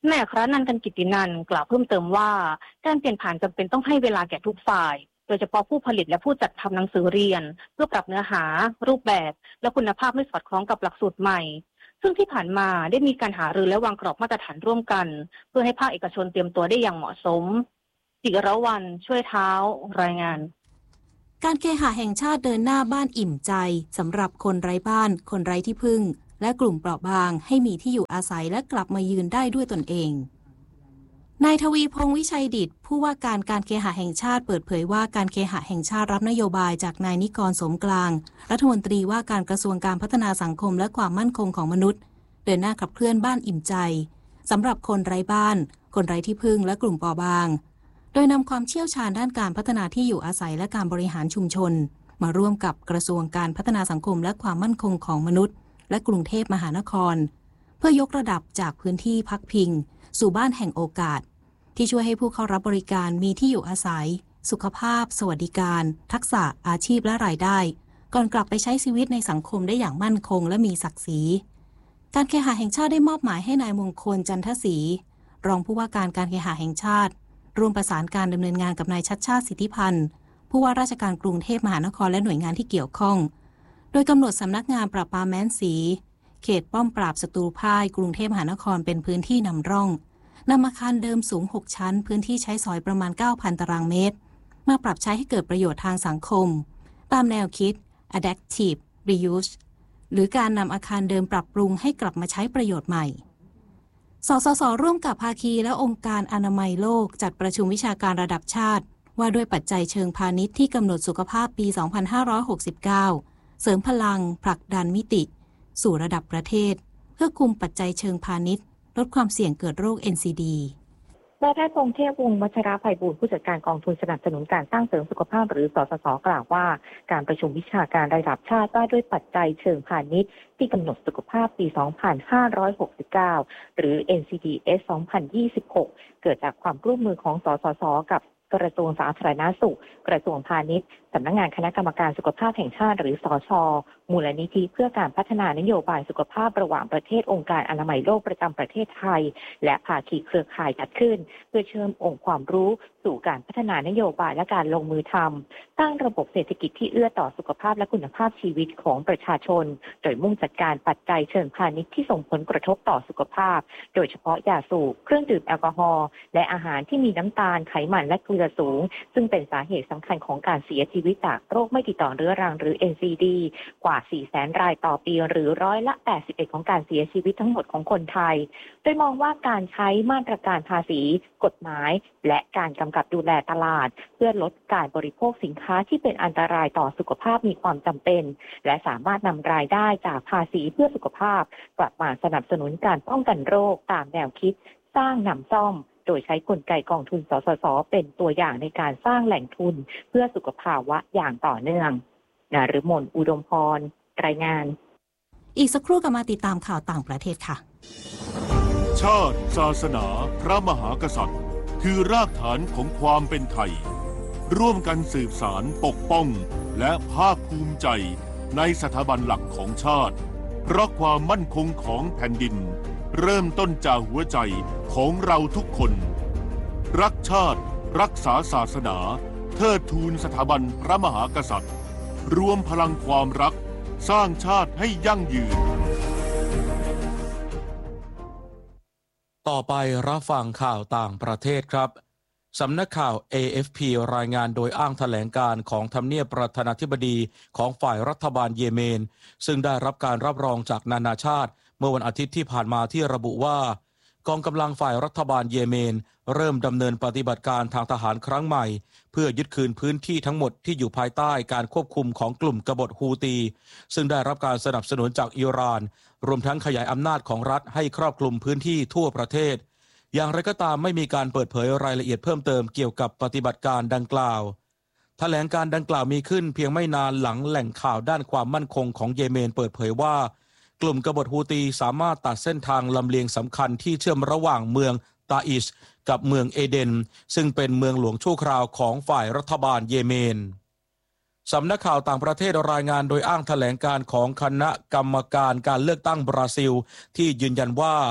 นายอัครนันท์ กันกิตตินันท์กล่าวเพิ่มเติมว่าการเปลี่ยนผ่านจำเป็นต้องให้เวลาแก่ทุกฝ่ายโดยเฉพาะผู้ผลิตและผู้จัดทำหนังสือเรียนเพื่อปรับเนื้อหารูปแบบและคุณภาพให้สอดคล้องกับหลักสูตรใหม่ซึ่งที่ผ่านมาได้มีการหารือและวางกรอบมาตรฐานร่วมกันเพื่อให้ภาคเอกชนเตรียมตัวได้อย่างเหมาะสมจิรวรรณช่วยเท้ารายงานการเคหะแห่งชาติเดินหน้าบ้านอิ่มใจสำหรับคนไร้บ้านคนไร้ที่พึ่งและกลุ่มเปราะบางให้มีที่อยู่อาศัยและกลับมายืนได้ด้วยตนเองนายทวีพงษ์วิชัยดิษฐ์ผู้ว่าการการเคหะแห่งชาติเปิดเผยว่าการเคหะแห่งชาติรับนโยบายจากนายนิกรสมกลางรัฐมนตรีว่าการกระทรวงการพัฒนาสังคมและความมั่นคงของมนุษย์เดินหน้าขับเคลื่อนบ้านอิ่มใจสำหรับคนไร้บ้านคนไร้ที่พึ่งและกลุ่มเปราะบางโดยนำความเชี่ยวชาญด้านการพัฒนาที่อยู่อาศัยและการบริหารชุมชนมาร่วมกับกระทรวงการพัฒนาสังคมและความมั่นคงของมนุษย์และกรุงเทพมหานครเพื่อยกระดับจากพื้นที่พักพิงสู่บ้านแห่งโอกาสที่ช่วยให้ผู้เข้ารับบริการมีที่อยู่อาศัยสุขภาพสวัสดิการทักษะอาชีพและรายได้ก่อนกลับไปใช้ชีวิตในสังคมได้อย่างมั่นคงและมีศักดิ์ศรีการเคหะแห่งชาติได้มอบหมายให้นายมงคลจันทศรีรองผู้ว่าการการเคหะแห่งชาติร่วมประสานการดำเนินงานกับนายชัชชาติสิทธิพันธ์ผู้ว่าราชการกรุงเทพมหานครและหน่วยงานที่เกี่ยวข้องโดยกำหนดสำนักงานปราบปรามแม้นศรีเขตป้อมปราบศัตรูพ่ายกรุงเทพมหานครเป็นพื้นที่นำร่องนำอาคารเดิมสูงหกชั้นพื้นที่ใช้สอยประมาณ เก้าพัน ตารางเมตรมาปรับใช้ให้เกิดประโยชน์ทางสังคมตามแนวคิด Adaptive Reuse หรือการนำอาคารเดิมปรับปรุงให้กลับมาใช้ประโยชน์ใหม่สสส.ร่วมกับภาคีและองค์การอนามัยโลกจัดประชุมวิชาการระดับชาติว่าด้วยปัจจัยเชิงพาณิชย์ที่กำหนดสุขภาพปี สองพันห้าร้อยหกสิบเก้า เสริมพลังผลักดันมิติสู่ระดับประเทศเพื่อคุมปัจจัยเชิงพาณิชย์ลดความเสี่ยงเกิดโรค เอ็น ซี ดีนายแพทย์พงษ์เทพวงศ์วัชรภัยบูลย์ผู้จัดการกองทุนสนับสนุนการสร้างเสริมสุขภาพหรือสสส.กล่าวว่าการประชุมวิชาการระดับชาติว่าด้วยปัจจัยเชิงพาณิชย์ที่กำหนดสุขภาพปี สองพันห้าร้อยหกสิบเก้า หรือ เอ็น ซี ดี เอส สองพันยี่สิบหก เกิดจากความร่วมมือของสสส.กับกระทรวงสาธารณสุขกระทรวงพาณิชย์สำนักงานคณะกรรมการสุขภาพแห่งชาติหรือสช.มูลนิธิเพื่อการพัฒนานโยบายสุขภาพระหว่างประเทศองค์การอนามัยโลกประจำประเทศไทยและภาคีเครือข่ายจัดขึ้นเพื่อเชื่อมองค์ความรู้สู่การพัฒนานโยบายและการลงมือทำตั้งระบบเศรษฐกิจที่เอื้อต่อสุขภาพและคุณภาพชีวิตของประชาชนโดยมุ่งจัดการปัจจัยเชิงพาณิชย์ที่ส่งผลกระทบต่อสุขภาพโดยเฉพาะยาสูบเครื่องดื่มแอลกอฮอล์และอาหารที่มีน้ำตาลไขมันและเกลือสูงซึ่งเป็นสาเหตุสำคัญของการเสียชีวิตจากโรคไม่ติดต่อเรื้อรังหรือ เอ็น ซี ดี กว่า สี่แสน รายต่อปีหรือร้อยละ แปดสิบเอ็ด ของการเสียชีวิตทั้งหมดของคนไทยโดยมองว่าการใช้มาตรการภาษีกฎหมายและการกำกับดูแลตลาดเพื่อลดการบริโภคสินค้าที่เป็นอันตรายต่อสุขภาพมีความจำเป็นและสามารถนำรายได้จากภาษีเพื่อสุขภาพกลับมาสนับสนุนการป้องกันโรคตามแนวคิดสร้างนำซ่อมโดยใช้กลไกกองทุนสสส.เป็นตัวอย่างในการสร้างแหล่งทุนเพื่อสุขภาวะอย่างต่อเนื่องนฤมลอุดมพรรายงานอีกสักครู่กลับมาติดตามข่าวต่างประเทศค่ะชาติศาสนาพระมหากษัตริย์คือรากฐานของความเป็นไทยร่วมกันสืบสานปกป้องและภาคภูมิใจในสถาบันหลักของชาติเพราะความมั่นคงของแผ่นดินเริ่มต้นจากหัวใจของเราทุกคนรักชาติรักษาศาสนาเทิดทูนสถาบันพระมหากษัตริย์รวมพลังความรักสร้างชาติให้ยั่งยืนต่อไปรับฟังข่าวต่างประเทศครับสำนักข่าว เอ เอฟ พี รายงานโดยอ้างแถลงการของทำเนียบประธานาธิบดีของฝ่ายรัฐบาลเยเมนซึ่งได้รับการรับรองจากนานาชาติเมื่อวันอาทิตย์ที่ผ่านมาที่ระบุว่ากองกำลังฝ่ายรัฐบาลเยเมนเริ่มดำเนินปฏิบัติการทางทหารครั้งใหม่เพื่อยึดคืนพื้นที่ทั้งหมดที่อยู่ภายใต้การควบคุมของกลุ่มกบฏฮูตีซึ่งได้รับการสนับสนุนจากอิหร่านรวมทั้งขยายอำนาจของรัฐให้ครอบคลุมพื้นที่ทั่วประเทศอย่างไรก็ตามไม่มีการเปิดเผยรายละเอียดเพิ่มเติมเกี่ยวกับปฏิบัติการดังกล่าวแถลงการดังกล่าวมีขึ้นเพียงไม่นานหลังแหล่งข่าวด้านความมั่นคงของเยเมนเปิดเผยว่ากลุ่มกบฏฮูตีสามารถตัดเส้นทางลำเลียงสำคัญที่เชื่อมระหว่างเมืองตาอิชกับเมืองเอเดนซึ่งเป็นเมืองหลวงชั่วคราวของฝ่ายรัฐบาลเยเมนสำนักข่าวต่างประเทศรายงานโดยอ้างแถลงการของคณะกรรมการการเลือกตั้งบราซิลที่ยืนยันว่า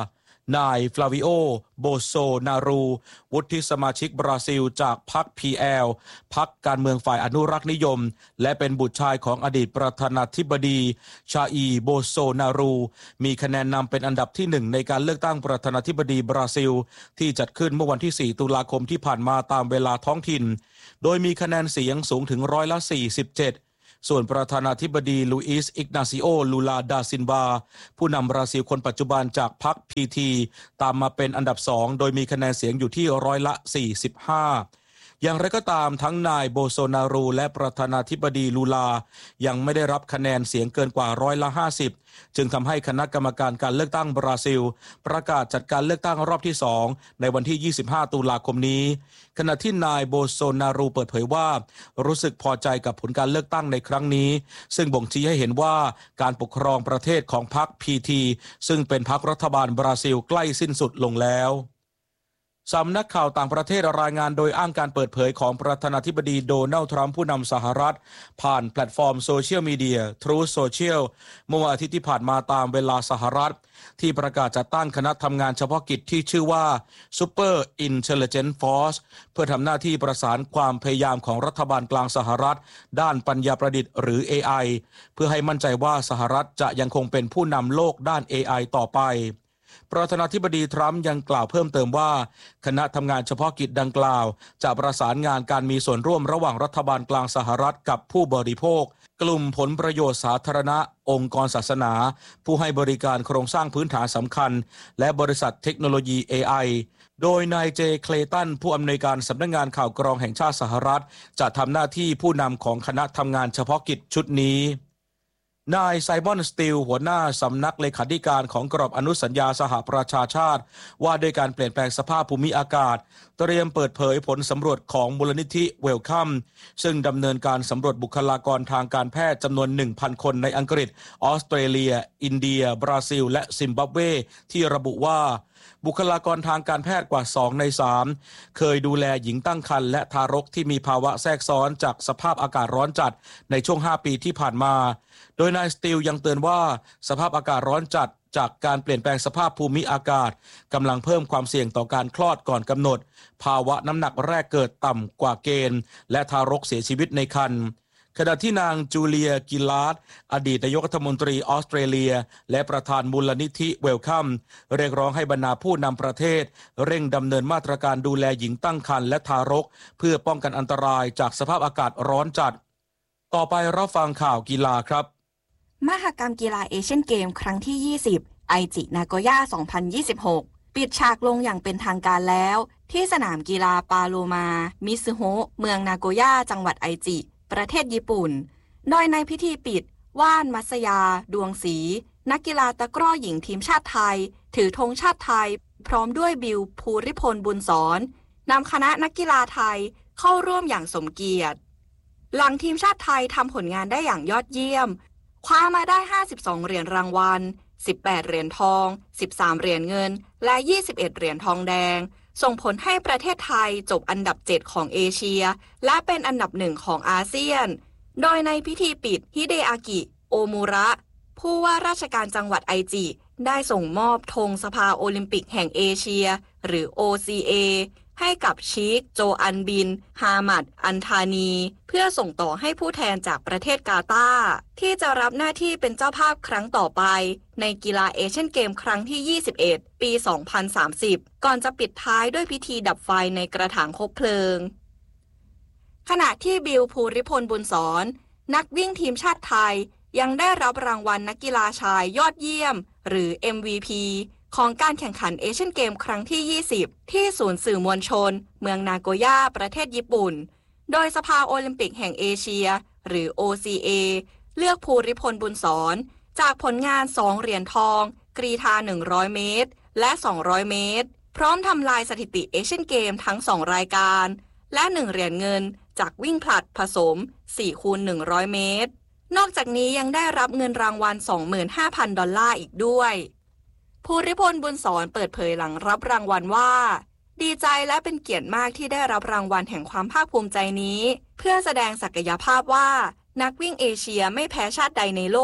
นายฟลาวิโอโบโซนารูวุฒิสมาชิกบราซิลจากพรรค พี แอล พรรคการเมืองฝ่ายอนุรักษ์นิยมและเป็นบุตรชายของอดีตประธานาธิบดีชาอีโบโซนารูมีคะแนนนำเป็นอันดับที่หนึ่งในการเลือกตั้งประธานาธิบดีบราซิลที่จัดขึ้นเมื่อวันที่สี่ตุลาคมที่ผ่านมาตามเวลาท้องถิ่นโดยมีคะแนนเสียงสูงถึงร้อยละสี่สิบเจ็ดส่วนประธานาธิบดีลุอิสอิกนาซิโอลูลาดาซินบาผู้นำบราซิลคนปัจจุบันจากพรรค พี ที ตามมาเป็นอันดับสองโดยมีคะแนนเสียงอยู่ที่ร้อยละสี่สิบห้าอย่างไรก็ตามทั้งนายโบโซนารูและประธานาธิบดีลูลายังไม่ได้รับคะแนนเสียงเกินกว่าร้อยละห้าสิบจึงทำให้คณะกรรมการการเลือกตั้งบราซิลประกาศจัดการเลือกตั้งรอบที่สองในวันที่ยี่สิบห้าตุลาคมนี้ขณะที่นายโบโซนารูเปิดเผยว่ารู้สึกพอใจกับผลการเลือกตั้งในครั้งนี้ซึ่งบ่งชี้ให้เห็นว่าการปกครองประเทศของพรรค พี ที ซึ่งเป็นพรรครัฐบาลบราซิลใกล้สิ้นสุดลงแล้วสำนักข่าวต่างประเทศรายงานโดยอ้างการเปิดเผยของประธานาธิบดีโดนัลด์ทรัมป์ผู้นำสหรัฐผ่านแพลตฟอร์มโซเชียลมีเดีย Truth Social เมื่อวันอาทิตย์ที่ผ่านมาตามเวลาสหรัฐที่ประกาศจัดตั้งคณะทำงานเฉพาะกิจที่ชื่อว่า Super Intelligence Force เพื่อทำหน้าที่ประสานความพยายามของรัฐบาลกลางสหรัฐด้านปัญญาประดิษฐ์หรือ เอ ไอ เพื่อให้มั่นใจว่าสหรัฐจะยังคงเป็นผู้นำโลกด้าน เอ ไอ ต่อไปประธานาธิบดีทรัมป์ยังกล่าวเพิ่มเติมว่าคณะทำงานเฉพาะกิจดังกล่าวจะประสานงานการมีส่วนร่วมระหว่างรัฐบาลกลางสหรัฐกับผู้บริโภคกลุ่มผลประโยชน์สาธารณะองค์กรศาสนาผู้ให้บริการโครงสร้างพื้นฐานสำคัญและบริษัทเทคโนโลยี เอ ไอ โดยนายเจเคลตันผู้อำนวยการสำนักงานข่าวกรองแห่งชาติสหรัฐจะทำหน้าที่ผู้นำของคณะทำงานเฉพาะกิจชุดนี้นายไซมอนสตีลหัวหน้าสำนักเลขาธิการของกรอบอนุสัญญาสหประชาชาติว่าด้วยการเปลี่ยนแปลงสภาพภูมิอากาศเตรียมเปิดเผยผลสำรวจของมูลนิธิเวลคัมซึ่งดำเนินการสำรวจบุคลากรทางการแพทย์จำนวน หนึ่งพัน คนในอังกฤษออสเตรเลียอินเดียบราซิลและซิมบับเวที่ระบุว่าบุคลากรทางการแพทย์กว่าสองในสามเคยดูแลหญิงตั้งครรภ์และทารกที่มีภาวะแทรกซ้อนจากสภาพอากาศร้อนจัดในช่วงห้าปีที่ผ่านมาโดยนายสตีลยังเตือนว่าสภาพอากาศร้อนจัดจากการเปลี่ยนแปลงสภาพภูมิอากาศกำลังเพิ่มความเสี่ยงต่อการคลอดก่อนกำหนดภาวะน้ำหนักแรกเกิดต่ำกว่าเกณฑ์และทารกเสียชีวิตในครรภ์ขณะที่นางจูเลียกิลลาร์ดอดีตนายกรัฐมนตรีออสเตรเลียและประธานมูลนิธิเวลคัมเรียกร้องให้บรรดาผู้นำประเทศเร่งดำเนินมาตรการดูแลหญิงตั้งครรภ์และทารกเพื่อป้องกันอันตรายจากสภาพอากาศร้อนจัดต่อไปรับฟังข่าวกีฬาครับมหกรรมกีฬาเอเชียนเกมครั้งที่ยี่สิบไอจินาโกย่าสองพันยี่สิบหกปิดฉากลงอย่างเป็นทางการแล้วที่สนามกีฬาปาโลมามิซึโฮะเมืองนาโกย่าจังหวัดไอจิประเทศญี่ปุ่นโดยในพิธีปิดว่านมัสยาดวงศรีนักกีฬาตะกร้อหญิงทีมชาติไทยถือธงชาติไทยพร้อมด้วยบิวภูริพลบุญสอนนำคณะนักกีฬาไทยเข้าร่วมอย่างสมเกียรติหลังทีมชาติไทยทำผลงานได้อย่างยอดเยี่ยมคว้ามาได้ห้าสิบสองเหรียญรางวัลสิบแปดเหรียญทองสิบสามเหรียญเงินและยี่สิบเอ็ดเหรียญทองแดงส่งผลให้ประเทศไทยจบอันดับเจ็ดของเอเชียและเป็นอันดับหนึ่งของอาเซียนโดยในพิธีปิดฮิเดอากิโอมูระผู้ว่าราชการจังหวัดไอจิได้ส่งมอบธงสภาโอลิมปิกแห่งเอเชียหรือ โอ ซี เอ ให้กับชีคโจอันบินฮามัดอันทานีเพื่อส่งต่อให้ผู้แทนจากประเทศกาตาร์ที่จะรับหน้าที่เป็นเจ้าภาพครั้งต่อไปในกีฬาเอเชียนเกมครั้งที่ยี่สิบเอ็ดปีสองพันสามสิบก่อนจะปิดท้ายด้วยพิธีดับไฟในกระถางคบเพลิงขณะที่บิวภูริพลบุญสอนนักวิ่งทีมชาติไทยยังได้รับรางวัลนักกีฬาชายยอดเยี่ยมหรือ เอ็ม วี พี ของการแข่งขันเอเชียนเกมครั้งที่ยี่สิบที่ศูนย์สื่อมวลชนเมืองนาโกย่าประเทศญี่ปุ่นโดยสภาโอลิมปิกแห่งเอเชียหรือ โอ ซี เอ เลือกภูริพลบุญสอนจากผลงานสองเหรียญทองกรีฑาหนึ่งร้อยเมตรและสองร้อยเมตรพร้อมทำลายสถิติเอเชียนเกมทั้งสองรายการและหนึ่งเหรียญเงินจากวิ่งผลัดผสม สี่คูณหนึ่งร้อย เมตรนอกจากนี้ยังได้รับเงินรางวัล สองหมื่นห้าพัน ดอลลาร์อีกด้วยภูริพลบุญสอนเปิดเผยหลังรับรางวัลว่าดีใจและเป็นเกียรติมากที่ได้รับรางวัลแห่งความภาคภูมิใจนี้เพื่อแสดงศักยภาพว่านักวิ่งเอเชียไม่แพ้ชาติใดในโลก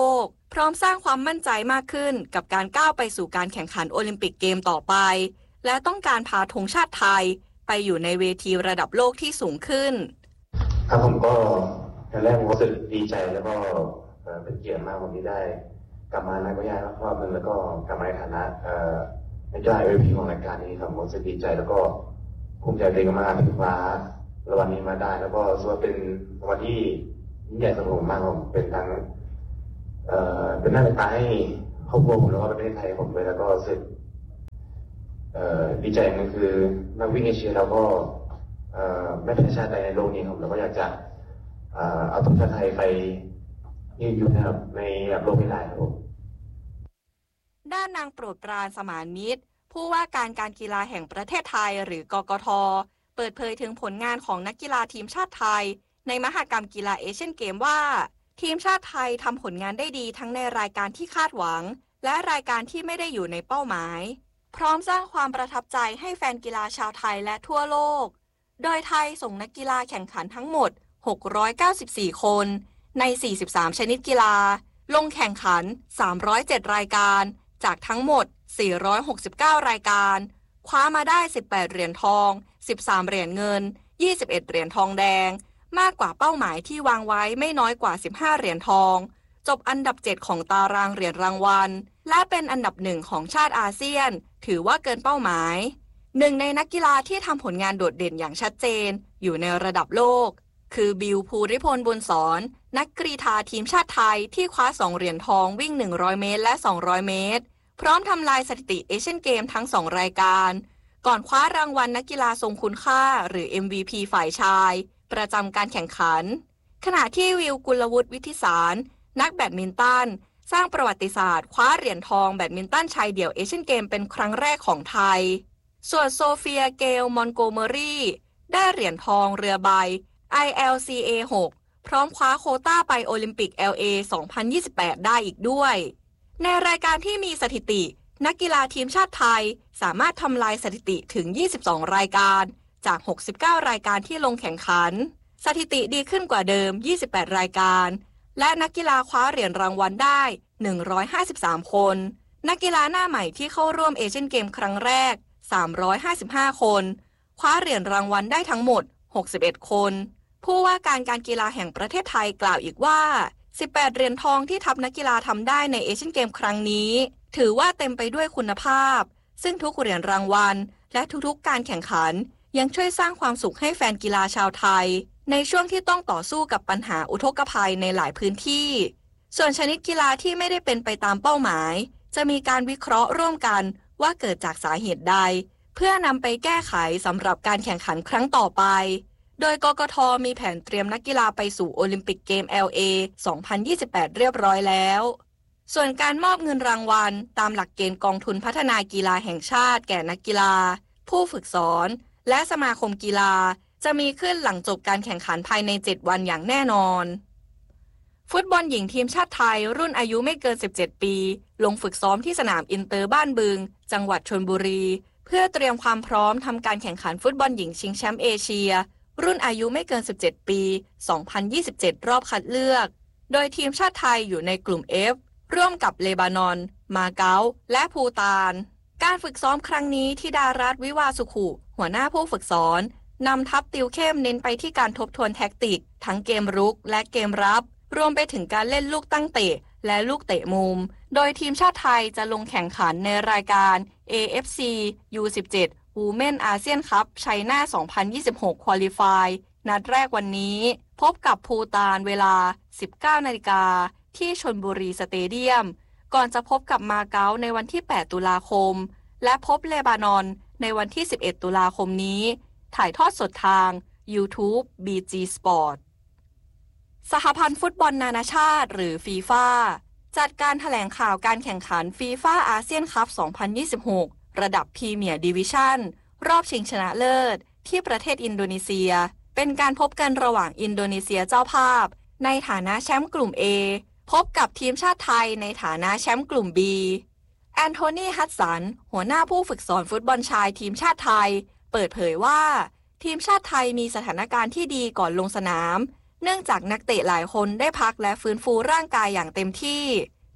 พร้อมสร้างความมั่นใจมากขึ้นกับการก้าวไปสู่การแข่งขันโอลิมปิกเกมต่อไปและต้องการพาธงชาติไทยไปอยู่ในเวทีระดับโลกที่สูงขึ้นครับผมก็อย่างแรกผมรู้สึกดีใจแล้วก็เป็นเกียรติมากผมที่ได้กลับมาในประเทศรอบนึงแล้วก็กลับมาในฐานะนักกีฬา เอ็ม วี พี ของรายการนี้ครับผมรู้สึกดีใจแล้วก็ภูมิใจตัวเองมากที่คว้ารางวัลนี้มาได้แล้วก็ส่วนเป็นรางวัลที่ยิ่งใหญ่สำหรับผมมากผมเป็นทั้งเอ่อเป็นหน้าเป็นตาให้ครอบครัวผมแล้วก็ประเทศไทยผมเลยแล้วก็รู้สึกเอ่อดีใจอย่างนึงคือนักวิ่งเอเชียเราก็เอ่อไม่แพ้ชาติใดในโลกนี้ครับเราก็อยากจะเอ่อเอาธงชาติไทยไปยืนอยู่นะครับในระดับโลกให้ได้ครับผมด้านนางโปรดปรานสมานมิตรผู้ว่าการการกีฬาแห่งประเทศไทยหรือกกท.เปิดเผยถึงผลงานของนักกีฬาทีมชาติไทยในมหกรรมกีฬาเอเชียนเกมว่าทีมชาติไทยทำผลงานได้ดีทั้งในรายการที่คาดหวังและรายการที่ไม่ได้อยู่ในเป้าหมายพร้อมสร้างความประทับใจให้แฟนกีฬาชาวไทยและทั่วโลกโดยไทยส่งนักกีฬาแข่งขันทั้งหมดหกร้อยเก้าสิบสี่คนในสี่สิบสามชนิดกีฬาลงแข่งขันสามร้อยเจ็ดรายการจากทั้งหมดสี่ร้อยหกสิบเก้ารายการคว้ามาได้สิบแปดเหรียญทองสิบสามเหรียญเงินยี่สิบเอ็ดเหรียญทองแดงมากกว่าเป้าหมายที่วางไว้ไม่น้อยกว่าสิบห้าเหรียญทองจบอันดับเจ็ดของตารางเหรียญรางวัลและเป็นอันดับหนึ่งของชาติอาเซียนถือว่าเกินเป้าหมายหนึ่งในนักกีฬาที่ทำผลงานโดดเด่นอย่างชัดเจนอยู่ในระดับโลกคือบิลภูริพลบุญสอนนักกรีฑาทีมชาติไทยที่คว้าสองเหรียญทองวิ่งหนึ่งร้อยเมตรและสองร้อยเมตรพร้อมทำลายสถิติเอเชียนเกมทั้งสองรายการก่อนคว้ารางวัลนักกีฬาทรงคุณค่าหรือ เอ็ม วี พี ฝ่ายชายประจำการแข่งขันขณะที่วิวกุลวุฒิวิทิสารนักแบดมินตันสร้างประวัติศาสตร์คว้าเหรียญทองแบดมินตันชายเดี่ยวเอเชียนเกมเป็นครั้งแรกของไทยส่วนโซเฟียเกลมอนโกเมอรี่ได้เหรียญทองเรือใบ ไอ แอล ซี เอ หก พร้อมคว้าโควต้าไปโอลิมปิก แอล เอ สองพันยี่สิบแปดได้อีกด้วยในรายการที่มีสถิตินักกีฬาทีมชาติไทยสามารถทำลายสถิติถึงยี่สิบสองรายการจากหกสิบเก้ารายการที่ลงแข่งขันสถิติดีขึ้นกว่าเดิมยี่สิบแปดรายการและนักกีฬาคว้าเหรียญรางวัลได้หนึ่งร้อยห้าสิบสามคนนักกีฬาหน้าใหม่ที่เข้าร่วมเอเชียนเกมครั้งแรกสามร้อยห้าสิบห้าคนคว้าเหรียญรางวัลได้ทั้งหมดหกสิบเอ็ดคนผู้ว่าการการกีฬาแห่งประเทศไทยกล่าวอีกว่าสิบแปดเหรียญทองที่ทัพนักกีฬาทำได้ในเอเชียนเกมครั้งนี้ถือว่าเต็มไปด้วยคุณภาพซึ่งทุกเหรียญรางวัลและทุกๆการแข่งขันยังช่วยสร้างความสุขให้แฟนกีฬาชาวไทยในช่วงที่ต้องต่อสู้กับปัญหาอุทกภัยในหลายพื้นที่ส่วนชนิดกีฬาที่ไม่ได้เป็นไปตามเป้าหมายจะมีการวิเคราะห์ร่วมกันว่าเกิดจากสาเหตุใดเพื่อนำไปแก้ไขสำหรับการแข่งขันครั้งต่อไปโดยกกท.มีแผนเตรียมนักกีฬาไปสู่โอลิมปิกเกม แอล เอ สองพันยี่สิบแปดเรียบร้อยแล้วส่วนการมอบเงินรางวัลตามหลักเกณฑ์กองทุนพัฒนากีฬาแห่งชาติแก่นักกีฬาผู้ฝึกสอนและสมาคมกีฬาจะมีขึ้นหลังจบการแข่งขันภายในเจ็ดวันอย่างแน่นอนฟุตบอลหญิงทีมชาติไทยรุ่นอายุไม่เกินสิบเจ็ดปีลงฝึกซ้อมที่สนามอินเตอร์บ้านบึงจังหวัดชลบุรีเพื่อเตรียมความพร้อมทำการแข่งขันฟุตบอลหญิงชิงแชมป์เอเชียรุ่นอายุไม่เกินสิบเจ็ดปีสองพันยี่สิบเจ็ดรอบคัดเลือกโดยทีมชาติไทยอยู่ในกลุ่ม F ร่วมกับเลบานอนมาเก๊าและภูฏานการฝึกซ้อมครั้งนี้ธิดารัตน์วิวาสุขุหัวหน้าผู้ฝึกสอนนำทัพติวเข้มเน้นไปที่การทบทวนแท็กติกทั้งเกมรุกและเกมรับรวมไปถึงการเล่นลูกตั้งเตะและลูกเตะมุมโดยทีมชาติไทยจะลงแข่งขันในรายการ เอ เอฟ ซี ยู สิบเจ็ด Women ASEAN Cup China สองพันยี่สิบหก Qualify นัดแรกวันนี้พบกับภูฏานเวลา สิบเก้านาฬิกาที่ชลบุรีสเตเดียมก่อนจะพบกับมาเก๊าในวันที่แปดตุลาคมและพบเลบานอนในวันที่สิบเอ็ดตุลาคมนี้ถ่ายทอดสดทาง YouTube บี จี Sport สหพันธ์ฟุตบอลนานาชาติหรือฟีฟ่าจัดการแถลงข่าวการแข่งขันฟีฟ่าอาเซียนคัพ สองพันยี่สิบหก ระดับพรีเมียร์ดิวิชั่นรอบชิงชนะเลิศที่ประเทศอินโดนีเซียเป็นการพบกันระหว่างอินโดนีเซียเจ้าภาพในฐานะแชมป์กลุ่ม A พบกับทีมชาติไทยในฐานะแชมป์กลุ่ม B แอนโทนีฮัดสันหัวหน้าผู้ฝึกสอนฟุตบอลชายทีมชาติไทยเปิดเผยว่าทีมชาติไทยมีสถานการณ์ที่ดีก่อนลงสนามเนื่องจากนักเตะหลายคนได้พักและฟื้นฟูร่างกายอย่างเต็มที่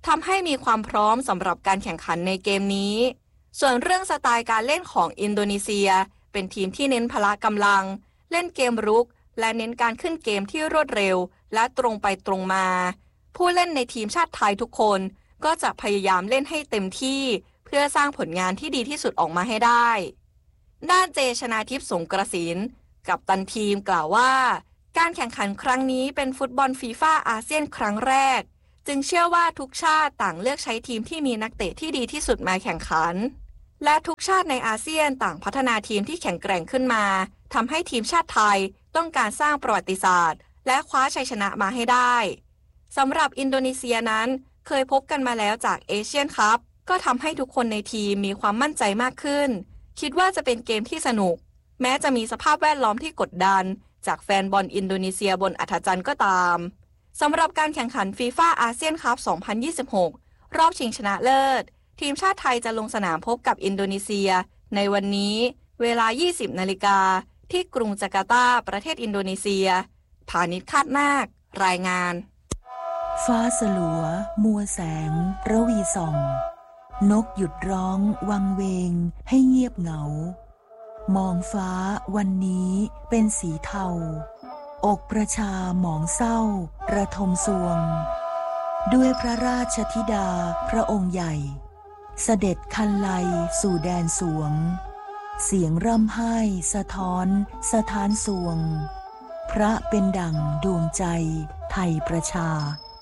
ทำให้มีความพร้อมสำหรับการแข่งขันในเกมนี้ส่วนเรื่องสไตล์การเล่นของอินโดนีเซียเป็นทีมที่เน้นพละกำลังเล่นเกมรุกและเน้นการขึ้นเกมที่รวดเร็วและตรงไปตรงมาผู้เล่นในทีมชาติไทยทุกคนก็จะพยายามเล่นให้เต็มที่เพื่อสร้างผลงานที่ดีที่สุดออกมาให้ได้ด้านเจชนาทิพย์สงกระสินกัปตันทีมกล่าวว่าการแข่งขันครั้งนี้เป็นฟุตบอลฟีฟ่าอาเซียนครั้งแรกจึงเชื่อว่าทุกชาติต่างเลือกใช้ทีมที่มีนักเตะที่ดีที่สุดมาแข่งขันและทุกชาติในอาเซียนต่างพัฒนาทีมที่แข็งแกร่งขึ้นมาทำให้ทีมชาติไทยต้องการสร้างประวัติศาสตร์และคว้าชัยชนะมาให้ได้สำหรับอินโดนีเซียนั้นเคยพบกันมาแล้วจากเอเชียนคัพก็ทำให้ทุกคนในทีมมีความมั่นใจมากขึ้นคิดว่าจะเป็นเกมที่สนุกแม้จะมีสภาพแวดล้อมที่กดดันจากแฟนบอลอินโดนีเซียบนอัฐจันทร์ก็ตามสำหรับการแข่งขันฟีฟ่าอาเซียนคัพ สองพันยี่สิบหก รอบชิงชนะเลิศทีมชาติไทยจะลงสนามพบกับอินโดนีเซียในวันนี้เวลา ยี่สิบนาฬิกาที่กรุงจาการ์ตาประเทศอินโดนีเซียพานิชคาดนาครายงานฟ้าสลัวมัวแสงระวีส่องนกหยุดร้องวังเวงให้เงียบเหงามองฟ้าวันนี้เป็นสีเทาอกประชาหมองเศร้าระทมสวงด้วยพระราชธิดาพระองค์ใหญ่เสด็จคันไลสู่แดนสวงเสียงร่ำไห้สะท้อนสะท้านสวงพระเป็นดั่งดวงใจไทยประชา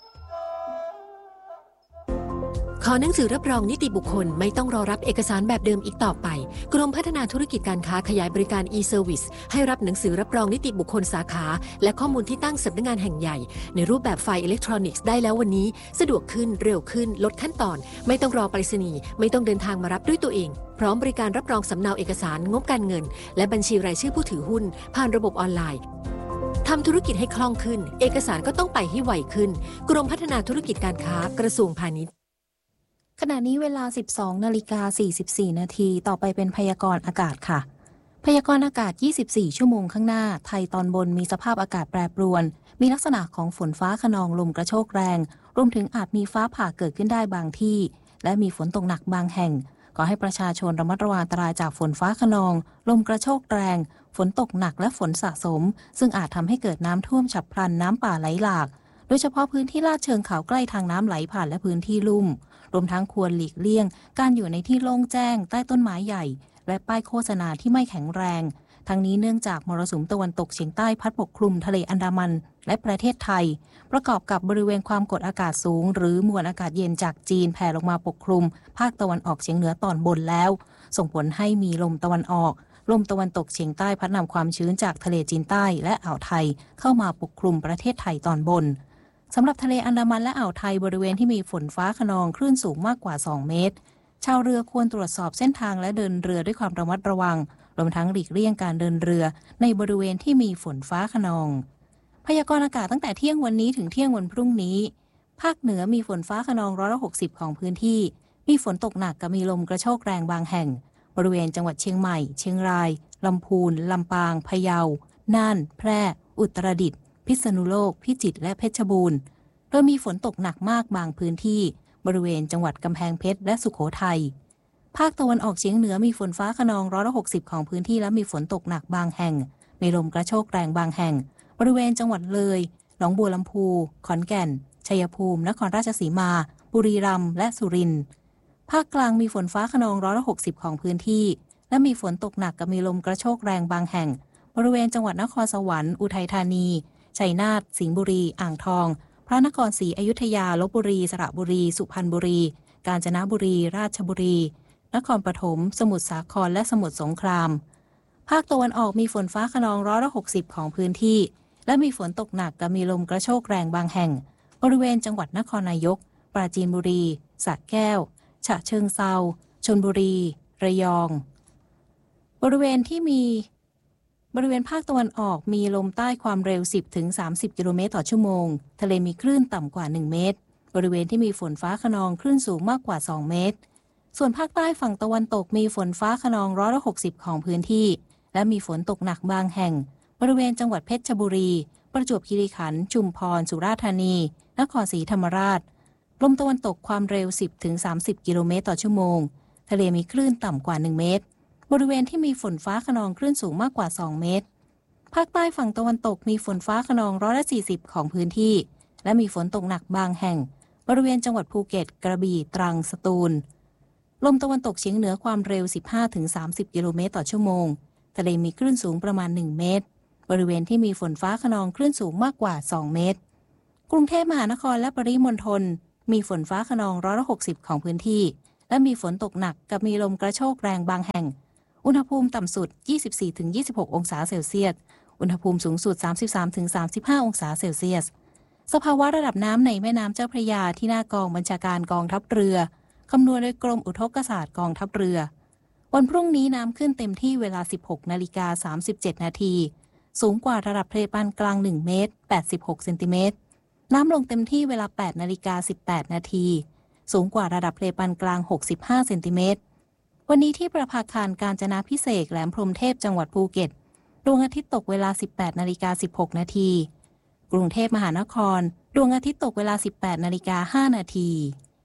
ขอหนังสือรับรองนิติบุคคลไม่ต้องรอรับเอกสารแบบเดิมอีกต่อไปกรมพัฒนาธุรกิจการค้าขยายบริการ e-service ให้รับหนังสือรับรองนิติบุคคลสาขาและข้อมูลที่ตั้งสำนักงานแห่งใหญ่ในรูปแบบไฟล์อิเล็กทรอนิกส์ได้แล้ววันนี้สะดวกขึ้นเร็วขึ้นลดขั้นตอนไม่ต้องรอไปรษณีย์ไม่ต้องเดินทางมารับด้วยตัวเองพร้อมบริการรับรองสำเนาเอกสารงบการเงินและบัญชีรายชื่อผู้ถือหุ้นผ่านระบบออนไลน์ทำธุรกิจให้คล่องขึ้นเอกสารก็ต้องไปให้ไวขึ้นกรมพัฒนาธุรกิจการค้ากระทรวงพาณิชย์ขณะนี้เวลา สิบสองนาฬิกาสี่สิบสี่นาทีต่อไปเป็นพยากรณ์อากาศค่ะพยากรณ์อากาศยี่สิบสี่ชั่วโมงข้างหน้าไทยตอนบนมีสภาพอากาศแปรปรวนมีลักษณะของฝนฟ้าคะนองลมกระโชกแรงรวมถึงอาจมีฟ้าผ่าเกิดขึ้นได้บางที่และมีฝนตกหนักบางแห่งขอให้ประชาชนระมัดระวังอันตรายจากฝนฟ้าคะนองลมกระโชกแรงฝนตกหนักและฝนสะสมซึ่งอาจทำให้เกิดน้ำท่วมฉับพลันน้ำป่าไหลหลากโดยเฉพาะพื้นที่ลาดเชิงเขาใกล้ทางน้ำไหลผ่านและพื้นที่ลุ่มรวมทั้งควรหลีกเลี่ยงการอยู่ในที่โล่งแจ้งใต้ต้นไม้ใหญ่และป้ายโฆษณาที่ไม่แข็งแรงทั้งนี้เนื่องจากมรสุมตะวันตกเฉียงใต้พัดปกคลุมทะเลอันดามันและประเทศไทยประกอบกับบริเวณความกดอากาศสูงหรือมวลอากาศเย็นจากจีนแผ่ลงมาปกคลุมภาคตะวันออกเฉียงเหนือตอนบนแล้วส่งผลให้มีลมตะวันออกลมตะวันตกเฉียงใต้พัดนำความชื้นจากทะเลจีนใต้และอ่าวไทยเข้ามาปกคลุมประเทศไทยตอนบนสำหรับทะเลอันดามันและอ่าวไทยบริเวณที่มีฝนฟ้าคะนองคลื่นสูงมากกว่าสองเมตรชาวเรือควรตรวจสอบเส้นทางและเดินเรือด้วยความระมัดระวังรวมทั้งหลีกเลี่ยงการเดินเรือในบริเวณที่มีฝนฟ้าคะนองพยากรณ์อากาศตั้งแต่เที่ยงวันนี้ถึงเที่ยงวันพรุ่งนี้ภาคเหนือมีฝนฟ้าคะนองร้อยละหกสิบของพื้นที่มีฝนตกหนักกับมีลมกระโชกแรงบางแห่งบริเวณจังหวัดเชียงใหม่เชียงรายลำพูนลำปางพะเยาน่านแพร่อุตรดิตถ์พิษณุโลกพิจิตรและเพชรบูรณ์โดยมีฝนตกหนักมากบางพื้นที่บริเวณจังหวัดกำแพงเพชรและสุโขทัยภาคตะวันออกเฉียงเหนือมีฝนฟ้าคะนองร้อยละหกสิบของพื้นที่และมีฝนตกหนักบางแห่งมีลมกระโชกแรงบางแห่งบริเวณจังหวัดเลยหนองบัวลำพูขอนแก่นชัยภูมินครราชสีมาบุรีรัมย์และสุรินทร์ภาคกลางมีฝนฟ้าคะนองร้อยละหกสิบของพื้นที่และมีฝนตกหนักกับมีลมกระโชกแรงบางแห่งบริเวณจังหวัดนครสวรรค์อุทัยธานีชัยนาทสิงห์บุรีอ่างทองพระนครศรีอยุธยาลพบุรีสระบุรีสุพรรณบุรีกาญจนบุรีราชบุรีนครปฐมสมุทรสาครและสมุทรสงครามภาคตะวันออกมีฝนฟ้าคะนองร้อยละหกสิบของพื้นที่และมีฝนตกหนักกับมีลมกระโชกแรงบางแห่งบริเวณจังหวัดนครนายกปราจีนบุรีสระแก้วฉะเชิงเทราชลบุรีระยองบริเวณที่มีบริเวณภาคตะวันออกมีลมใต้ความเร็ว สิบถึงสามสิบ กิโลเมตรต่อชั่วโมงทะเลมีคลื่นต่ำกว่าหนึ่งเมตรบริเวณที่มีฝนฟ้าคะนองคลื่นสูงมากกว่าสองเมตรส่วนภาคใต้ฝั่งตะวันตกมีฝนฟ้าคะนองร้อยละหกสิบของพื้นที่และมีฝนตกหนักบางแห่งบริเวณจังหวัดเพชรบุรีประจวบคีรีขันธ์ชุมพรสุราษฎร์ธานีนครศรีธรรมราชลมตะวันตกความเร็ว สิบถึงสามสิบ กิโลเมตรต่อชั่วโมงทะเลมีคลื่นต่ำกว่าหนึ่งเมตรบริเวณที่มีฝนฟ้าคะนองคลื่นสูงมากกว่าสองเมตรภาคใต้ฝั่งตะวันตกมีฝนฟ้าคะนองร้อยละสี่สิบของพื้นที่และมีฝนตกหนักบางแห่งบริเวณจังหวัดภูเก็ตกระบี่ตรังสตูลลมตะวันตกเฉียงเหนือความเร็ว สิบห้าถึงสามสิบ กิโลเมตรต่อชั่วโมงทะเลมีคลื่นสูงประมาณหนึ่งเมตรบริเวณที่มีฝนฟ้าคะนองคลื่นสูงมากกว่าสองเมตรกรุงเทพมหานครและปริมณฑลมีฝนฟ้าคะนองร้อยละหกสิบของพื้นที่และมีฝนตกหนักกับมีลมกระโชกแรงบางแห่งอุณหภูมิต่ำสุด ยี่สิบสี่ถึงยี่สิบหก องศาเซลเซียสอุณหภูมิสูงสุด สามสิบสามถึงสามสิบห้า องศาเซลเซียสสภาวะระดับน้ำในแม่น้ำเจ้าพระยาที่หน้ากองบัญชาการกองทัพเรือคำนวณโดยกรมอุทกศาสตร์กองทัพเรือวันพรุ่งนี้น้ำขึ้นเต็มที่เวลา สิบหกนาฬิกาสามสิบเจ็ด นาทีสูงกว่าระดับทะเลปานกลางหนึ่งเมตรแปดสิบหกเซนติเมตรน้ำลงเต็มที่เวลา แปดนาฬิกาสิบแปด นาทีสูงกว่าระดับทะเลปานกลางหกสิบห้าเซนติเมตรวันนี้ที่ประภาคารกาญจนาภิเษกแหลมพรหมเทพจังหวัดภูเก็ตดวงอาทิตย์ตกเวลา สิบแปดนาฬิกาสิบหก นาทีกรุงเทพมหานครดวงอาทิตย์ตกเวลา สิบแปดนาฬิกาห้า นาที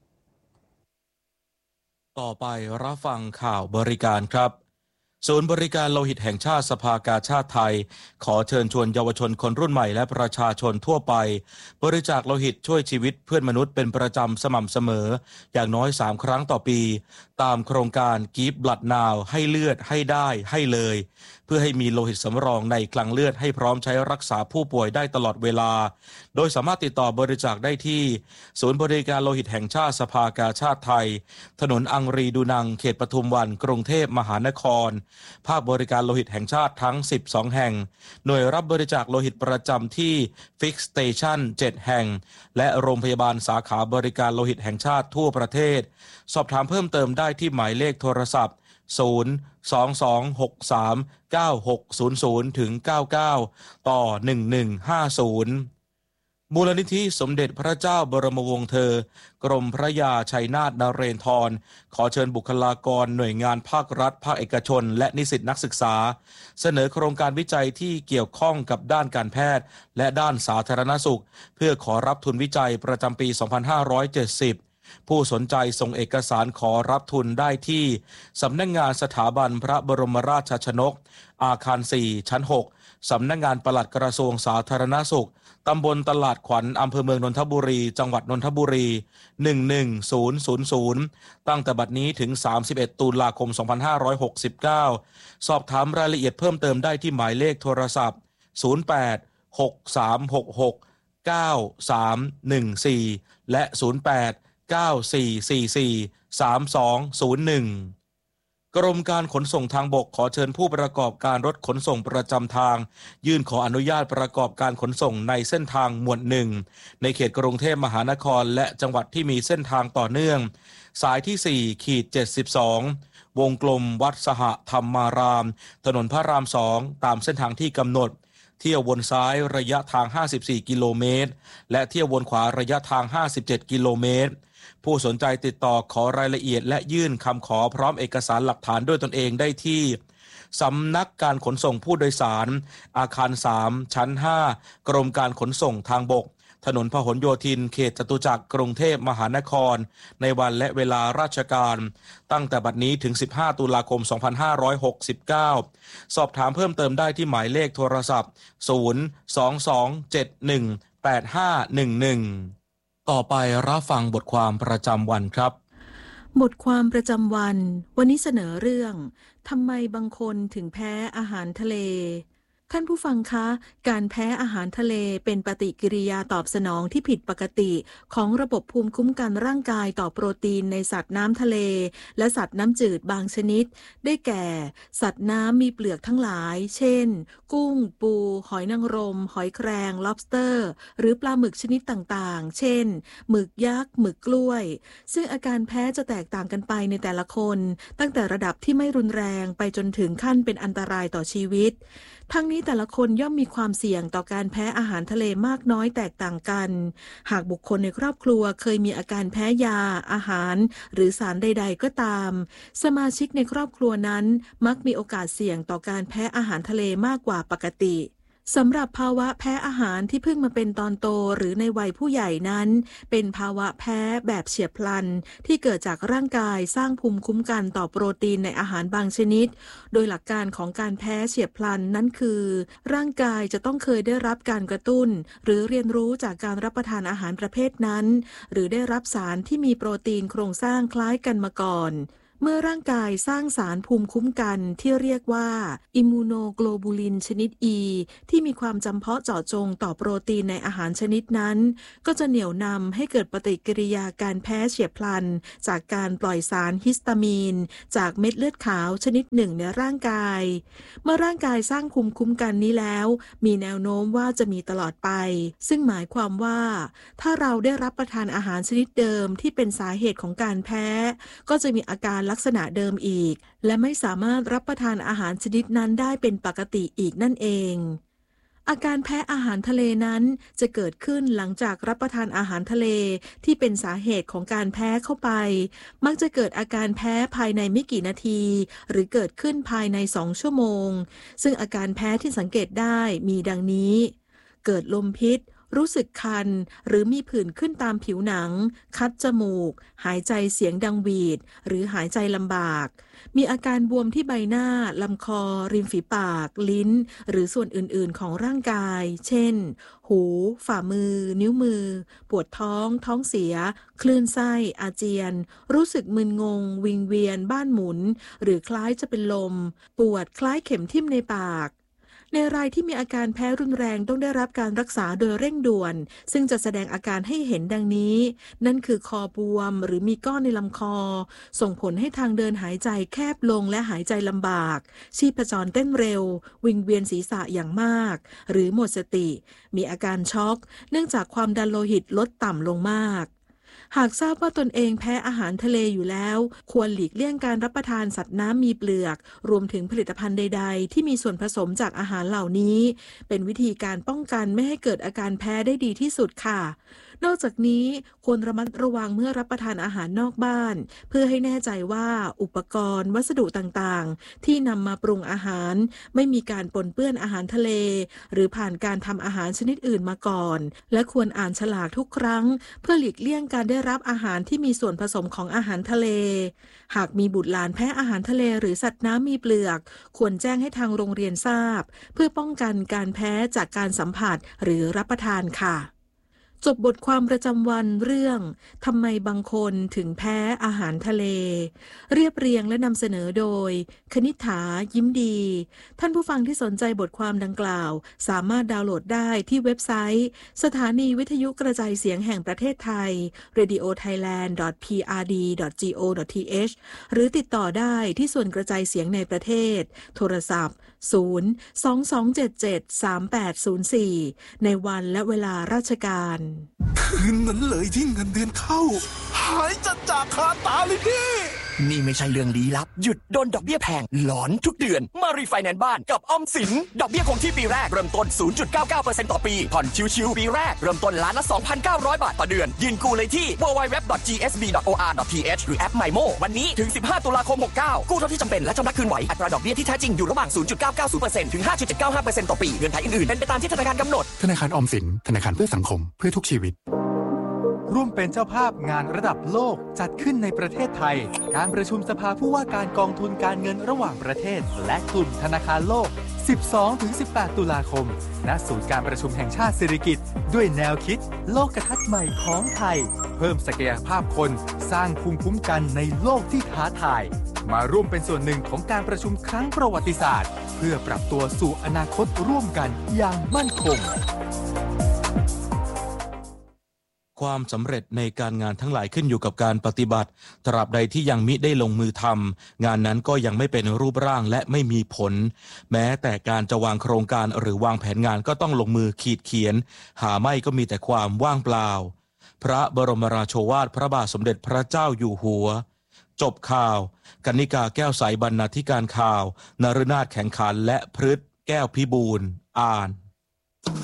ต่อไปรับฟังข่าวบริการครับศูนย์บริการโลหิตแห่งชาติสภากาชาดไทยขอเชิญชวนเยาวชนคนรุ่นใหม่และประชาชนทั่วไปบริจาคโลหิตช่วยชีวิตเพื่อนมนุษย์เป็นประจำสม่ำเสมออย่างน้อยสามครั้งต่อปีตามโครงการ Give Blood Now ให้เลือดให้ได้ให้เลยเพื่อให้มีโลหิตสำรองในคลังเลือดให้พร้อมใช้รักษาผู้ป่วยได้ตลอดเวลาโดยสามารถติดต่อบริจาคได้ที่ศูนย์บริการโลหิตแห่งชาติสภากาชาดไทยถนนอังรีดูนังเขตปทุมวันกรุงเทพมหานครภาคบริการโลหิตแห่งชาติทั้งสิบสองแห่งหน่วยรับบริจาคโลหิตประจำที่ Fix Station เจ็ดแห่งและโรงพยาบาลสาขาบริการโลหิตแห่งชาติทั่วประเทศสอบถามเพิ่มเติมได้ที่หมายเลขโทรศัพท์ศูนย์ สอง สอง หก สาม เก้า หก ศูนย์ ศูนย์ ถึง เก้า เก้า ต่อ หนึ่ง หนึ่ง ห้า ศูนย์มูลนิธิสมเด็จพระเจ้าบรมวงศ์เธอกรมพระยาชัยนาทนเรนทรขอเชิญบุคลากรหน่วยงานภาครัฐภาคเอกชนและนิสิตนักศึกษาเสนอโครงการวิจัยที่เกี่ยวข้องกับด้านการแพทย์และด้านสาธารณสุขเพื่อขอรับทุนวิจัยประจำปี สองพันห้าร้อยเจ็ดสิบผู้สนใจส่งเอกสารขอรับทุนได้ที่สำนักงานสถาบันพระบรมราชชนกอาคารสี่ชั้นหกสำนักงานปลัดกระทรวงสาธารณสุขตำบลตลาดขวัญอำเภอเมืองนนทบุรีจังหวัดนนทบุรีหนึ่ง หนึ่ง ศูนย์ ศูนย์ ศูนย์ตั้งแต่บัดนี้ถึงสามสิบเอ็ดตุลาคมสองพันห้าร้อยหกสิบเก้าสอบถามรายละเอียดเพิ่มเติมได้ที่หมายเลขโทรศัพท์ศูนย์ แปด หก สาม หก หก เก้า สาม หนึ่ง สี่และศูนย์ แปด เก้า สี่ สี่ สี่ สาม สอง ศูนย์ หนึ่งกรมการขนส่งทางบกขอเชิญผู้ประกอบการรถขนส่งประจำทางยื่นขออนุญาตประกอบการขนส่งในเส้นทางหมวดหนึ่งในเขตกรุงเทพมหานครและจังหวัดที่มีเส้นทางต่อเนื่องสายที่ สี่ เจ็ดสิบสอง วงกลมวัดสหธรรมารามถนนพระรามสองตามเส้นทางที่กำหนดเที่ยววนซ้ายระยะทางห้าสิบสี่กิโลเมตรและเที่ยววนขวาระยะทางห้าสิบเจ็ดกิโลเมตรผู้สนใจติดต่อขอรายละเอียดและยื่นคำขอพร้อมเอกสารหลักฐานด้วยตนเองได้ที่สำนักการขนส่งผู้โดยสารอาคารสามชั้นห้ากรมการขนส่งทางบกถนนพหลโยธินเขตจตุจักรกรุงเทพมหานครในวันและเวลาราชการตั้งแต่บัดนี้ถึงสิบห้าตุลาคมสองพันห้าร้อยหกสิบเก้าสอบถามเพิ่มเติมได้ที่หมายเลขโทรศัพท์ศูนย์ สอง สอง เจ็ด หนึ่ง แปด ห้า หนึ่ง หนึ่งต่อไปรับฟังบทความประจำวันครับบทความประจำวันวันนี้เสนอเรื่องทำไมบางคนถึงแพ้อาหารทะเลท่านผู้ฟังคะการแพ้อาหารทะเลเป็นปฏิกิริยาตอบสนองที่ผิดปกติของระบบภูมิคุ้มกันร่างกายต่อโปรตีนในสัตว์น้ำทะเลและสัตว์น้ำจืดบางชนิดได้แก่สัตว์น้ำมีเปลือกทั้งหลายเช่นกุ้งปูหอยนางรมหอยแครง lobster หรือปลาหมึกชนิดต่างๆเช่นหมึกยักษ์หมึกกล้วยซึ่งอาการแพ้จะแตกต่างกันไปในแต่ละคนตั้งแต่ระดับที่ไม่รุนแรงไปจนถึงขั้นเป็นอันตรายต่อชีวิตทั้งนี้แต่ละคนย่อมมีความเสี่ยงต่อการแพ้อาหารทะเลมากน้อยแตกต่างกันหากบุคคลในครอบครัวเคยมีอาการแพ้ยาอาหารหรือสารใดๆก็ตามสมาชิกในครอบครัวนั้นมักมีโอกาสเสี่ยงต่อการแพ้อาหารทะเลมากกว่าปกติสำหรับภาวะแพ้อาหารที่เพิ่งมาเป็นตอนโตหรือในวัยผู้ใหญ่นั้นเป็นภาวะแพ้แบบเฉียบพลันที่เกิดจากร่างกายสร้างภูมิคุ้มกันต่อโปรตีนในอาหารบางชนิดโดยหลักการของการแพ้เฉียบพลันนั้นคือร่างกายจะต้องเคยได้รับการกระตุ้นหรือเรียนรู้จากการรับประทานอาหารประเภทนั้นหรือได้รับสารที่มีโปรตีนโครงสร้างคล้ายกันมาก่อนเมื่อร่างกายสร้างสารภูมิคุ้มกันที่เรียกว่าอิมมูโนโกลบูลินชนิด E ที่มีความจำเพาะเจาะจงต่อโปรตีนในอาหารชนิดนั้นก็จะเหนี่ยวนำให้เกิดปฏิกิริยาการแพ้เฉียบพลันจากการปล่อยสารฮิสตามีนจากเม็ดเลือดขาวชนิดหนึ่งในร่างกายเมื่อร่างกายสร้างภูมิคุ้มกันนี้แล้วมีแนวโน้มว่าจะมีตลอดไปซึ่งหมายความว่าถ้าเราได้รับประทานอาหารชนิดเดิมที่เป็นสาเหตุของการแพ้ก็จะมีอาการลักษณะเดิมอีกและไม่สามารถรับประทานอาหารชนิดนั้นได้เป็นปกติอีกนั่นเองอาการแพ้อาหารทะเลนั้นจะเกิดขึ้นหลังจากรับประทานอาหารทะเลที่เป็นสาเหตุของการแพ้เข้าไปมักจะเกิดอาการแพ้ภายในไม่กี่นาทีหรือเกิดขึ้นภายในสองชั่วโมงซึ่งอาการแพ้ที่สังเกตได้มีดังนี้เกิดลมพิษรู้สึกคันหรือมีผื่นขึ้นตามผิวหนังคัดจมูกหายใจเสียงดังหวีดหรือหายใจลำบากมีอาการบวมที่ใบหน้าลำคอริมฝีปากลิ้นหรือส่วนอื่นๆของร่างกายเช่นหูฝ่ามือนิ้วมือปวดท้องท้องเสียคลื่นไส้อาเจียนรู้สึกมึนงงวิงเวียนบ้านหมุนหรือคล้ายจะเป็นลมปวดคล้ายเข็มทิ่มในปากในรายที่มีอาการแพ้รุนแรงต้องได้รับการรักษาโดยเร่งด่วนซึ่งจะแสดงอาการให้เห็นดังนี้นั่นคือคอบวมหรือมีก้อนในลำคอส่งผลให้ทางเดินหายใจแคบลงและหายใจลำบากชีพจรเต้นเร็ววิงเวียนศีรษะอย่างมากหรือหมดสติมีอาการช็อกเนื่องจากความดันโลหิตลดต่ำลงมากหากทราบว่าตนเองแพ้อาหารทะเลอยู่แล้วควรหลีกเลี่ยงการรับประทานสัตว์น้ำมีเปลือกรวมถึงผลิตภัณฑ์ใดๆที่มีส่วนผสมจากอาหารเหล่านี้เป็นวิธีการป้องกันไม่ให้เกิดอาการแพ้ได้ดีที่สุดค่ะนอกจากนี้ควรระมัดระวังเมื่อรับประทานอาหารนอกบ้านเพื่อให้แน่ใจว่าอุปกรณ์วัสดุต่างๆที่นำมาปรุงอาหารไม่มีการปนเปื้อนอาหารทะเลหรือผ่านการทำอาหารชนิดอื่นมาก่อนและควรอ่านฉลากทุกครั้งเพื่อหลีกเลี่ยงการได้รับอาหารที่มีส่วนผสมของอาหารทะเลหากมีบุตรหลานแพ้อาหารทะเลหรือสัตว์น้ำมีเปลือกควรแจ้งให้ทางโรงเรียนทราบเพื่อป้องกันการแพ้จากการสัมผัสหรือรับประทานค่ะจบบทความประจำวันเรื่องทำไมบางคนถึงแพ้อาหารทะเลเรียบเรียงและนำเสนอโดยคณิษฐายิ้มดีท่านผู้ฟังที่สนใจบทความดังกล่าวสามารถดาวน์โหลดได้ที่เว็บไซต์สถานีวิทยุกระจายเสียงแห่งประเทศไทย เรดิโอไทยแลนด์ ดอท พี อาร์ ดี ดอท จี โอ ดอท ที เอช หรือติดต่อได้ที่ส่วนกระจายเสียงในประเทศโทรศัพท์ศูนย์ สอง สอง เจ็ด เจ็ด สาม แปด ศูนย์ สี่ในวันและเวลาราชการคืนนั้นเลยที่เงินเดือนเข้าหายจัดจากคาตาเลยพี่นี่ไม่ใช่เรื่องลี้ลับหยุดโดนดอกเบี้ยแพงหลอนทุกเดือนมารีไฟแนนซ์บ้านกับออมสินดอกเบี้ยคงที่ปีแรกเริ่มต้น ศูนย์จุดเก้าเก้าเปอร์เซ็นต์ ต่อปีผ่อนชิวๆปีแรกเริ่มต้นล้านละ สองพันเก้าร้อย บาทต่อเดือนยื่นกู้เลยที่ ดับเบิลยู ดับเบิลยู ดับเบิลยู ดอท จี เอส บี ดอท โอ อาร์ ดอท ที เอช หรือแอป ไมโม วันนี้ถึงสิบห้าตุลาคมหกเก้ากู้เท่าที่จำเป็นและชำระคืนไหวอัตราดอกเบี้ยที่แท้จริงอยู่ระหว่าง ศูนย์จุดเก้าเก้าศูนย์เปอร์เซ็นต์ ถึง ห้าจุดเจ็ดเก้าห้าเปอร์เซ็นต์ ต่อปีเงื่อนไขอื่นๆเป็นไปตามที่ธนาคารกำหนดธนาคารออมสินธนาคารเพื่อสังคมเพื่อทุกชีวิตร่วมเป็นเจ้าภาพงานระดับโลกจัดขึ้นในประเทศไทยการประชุมสภาผู้ว่าการกองทุนการเงินระหว่างประเทศและกลุ่มธนาคารโลก สิบสองถึงสิบแปด ตุลาคมณศูนย์การประชุมแห่งชาติสิริกิติ์ด้วยแนวคิดโลกทัศน์ใหม่ของไทยเพิ่มศักยภาพคนสร้างภูมิคุ้มกันในโลกที่ท้าทายมาร่วมเป็นส่วนหนึ่งของการประชุมครั้งประวัติศาสตร์เพื่อปรับตัวสู่อนาคตร่วมกันอย่างมั่นคงความสำเร็จในการงานทั้งหลายขึ้นอยู่กับการปฏิบัติตราบใดที่ยังมิได้ลงมือทำงานนั้นก็ยังไม่เป็นรูปร่างและไม่มีผลแม้แต่การจะวางโครงการหรือวางแผนงานก็ต้องลงมือขีดเขียนหาไม่ก็มีแต่ความว่างเปล่าพระบรมราโชวาทพระบาทสมเด็จพระเจ้าอยู่หัวจบข่าวกนิกาแก้วใสบรรณาธิการข่าวนฤนาถแข็งขันและพฤทธิ์แก้วพิบูลย์อ่าน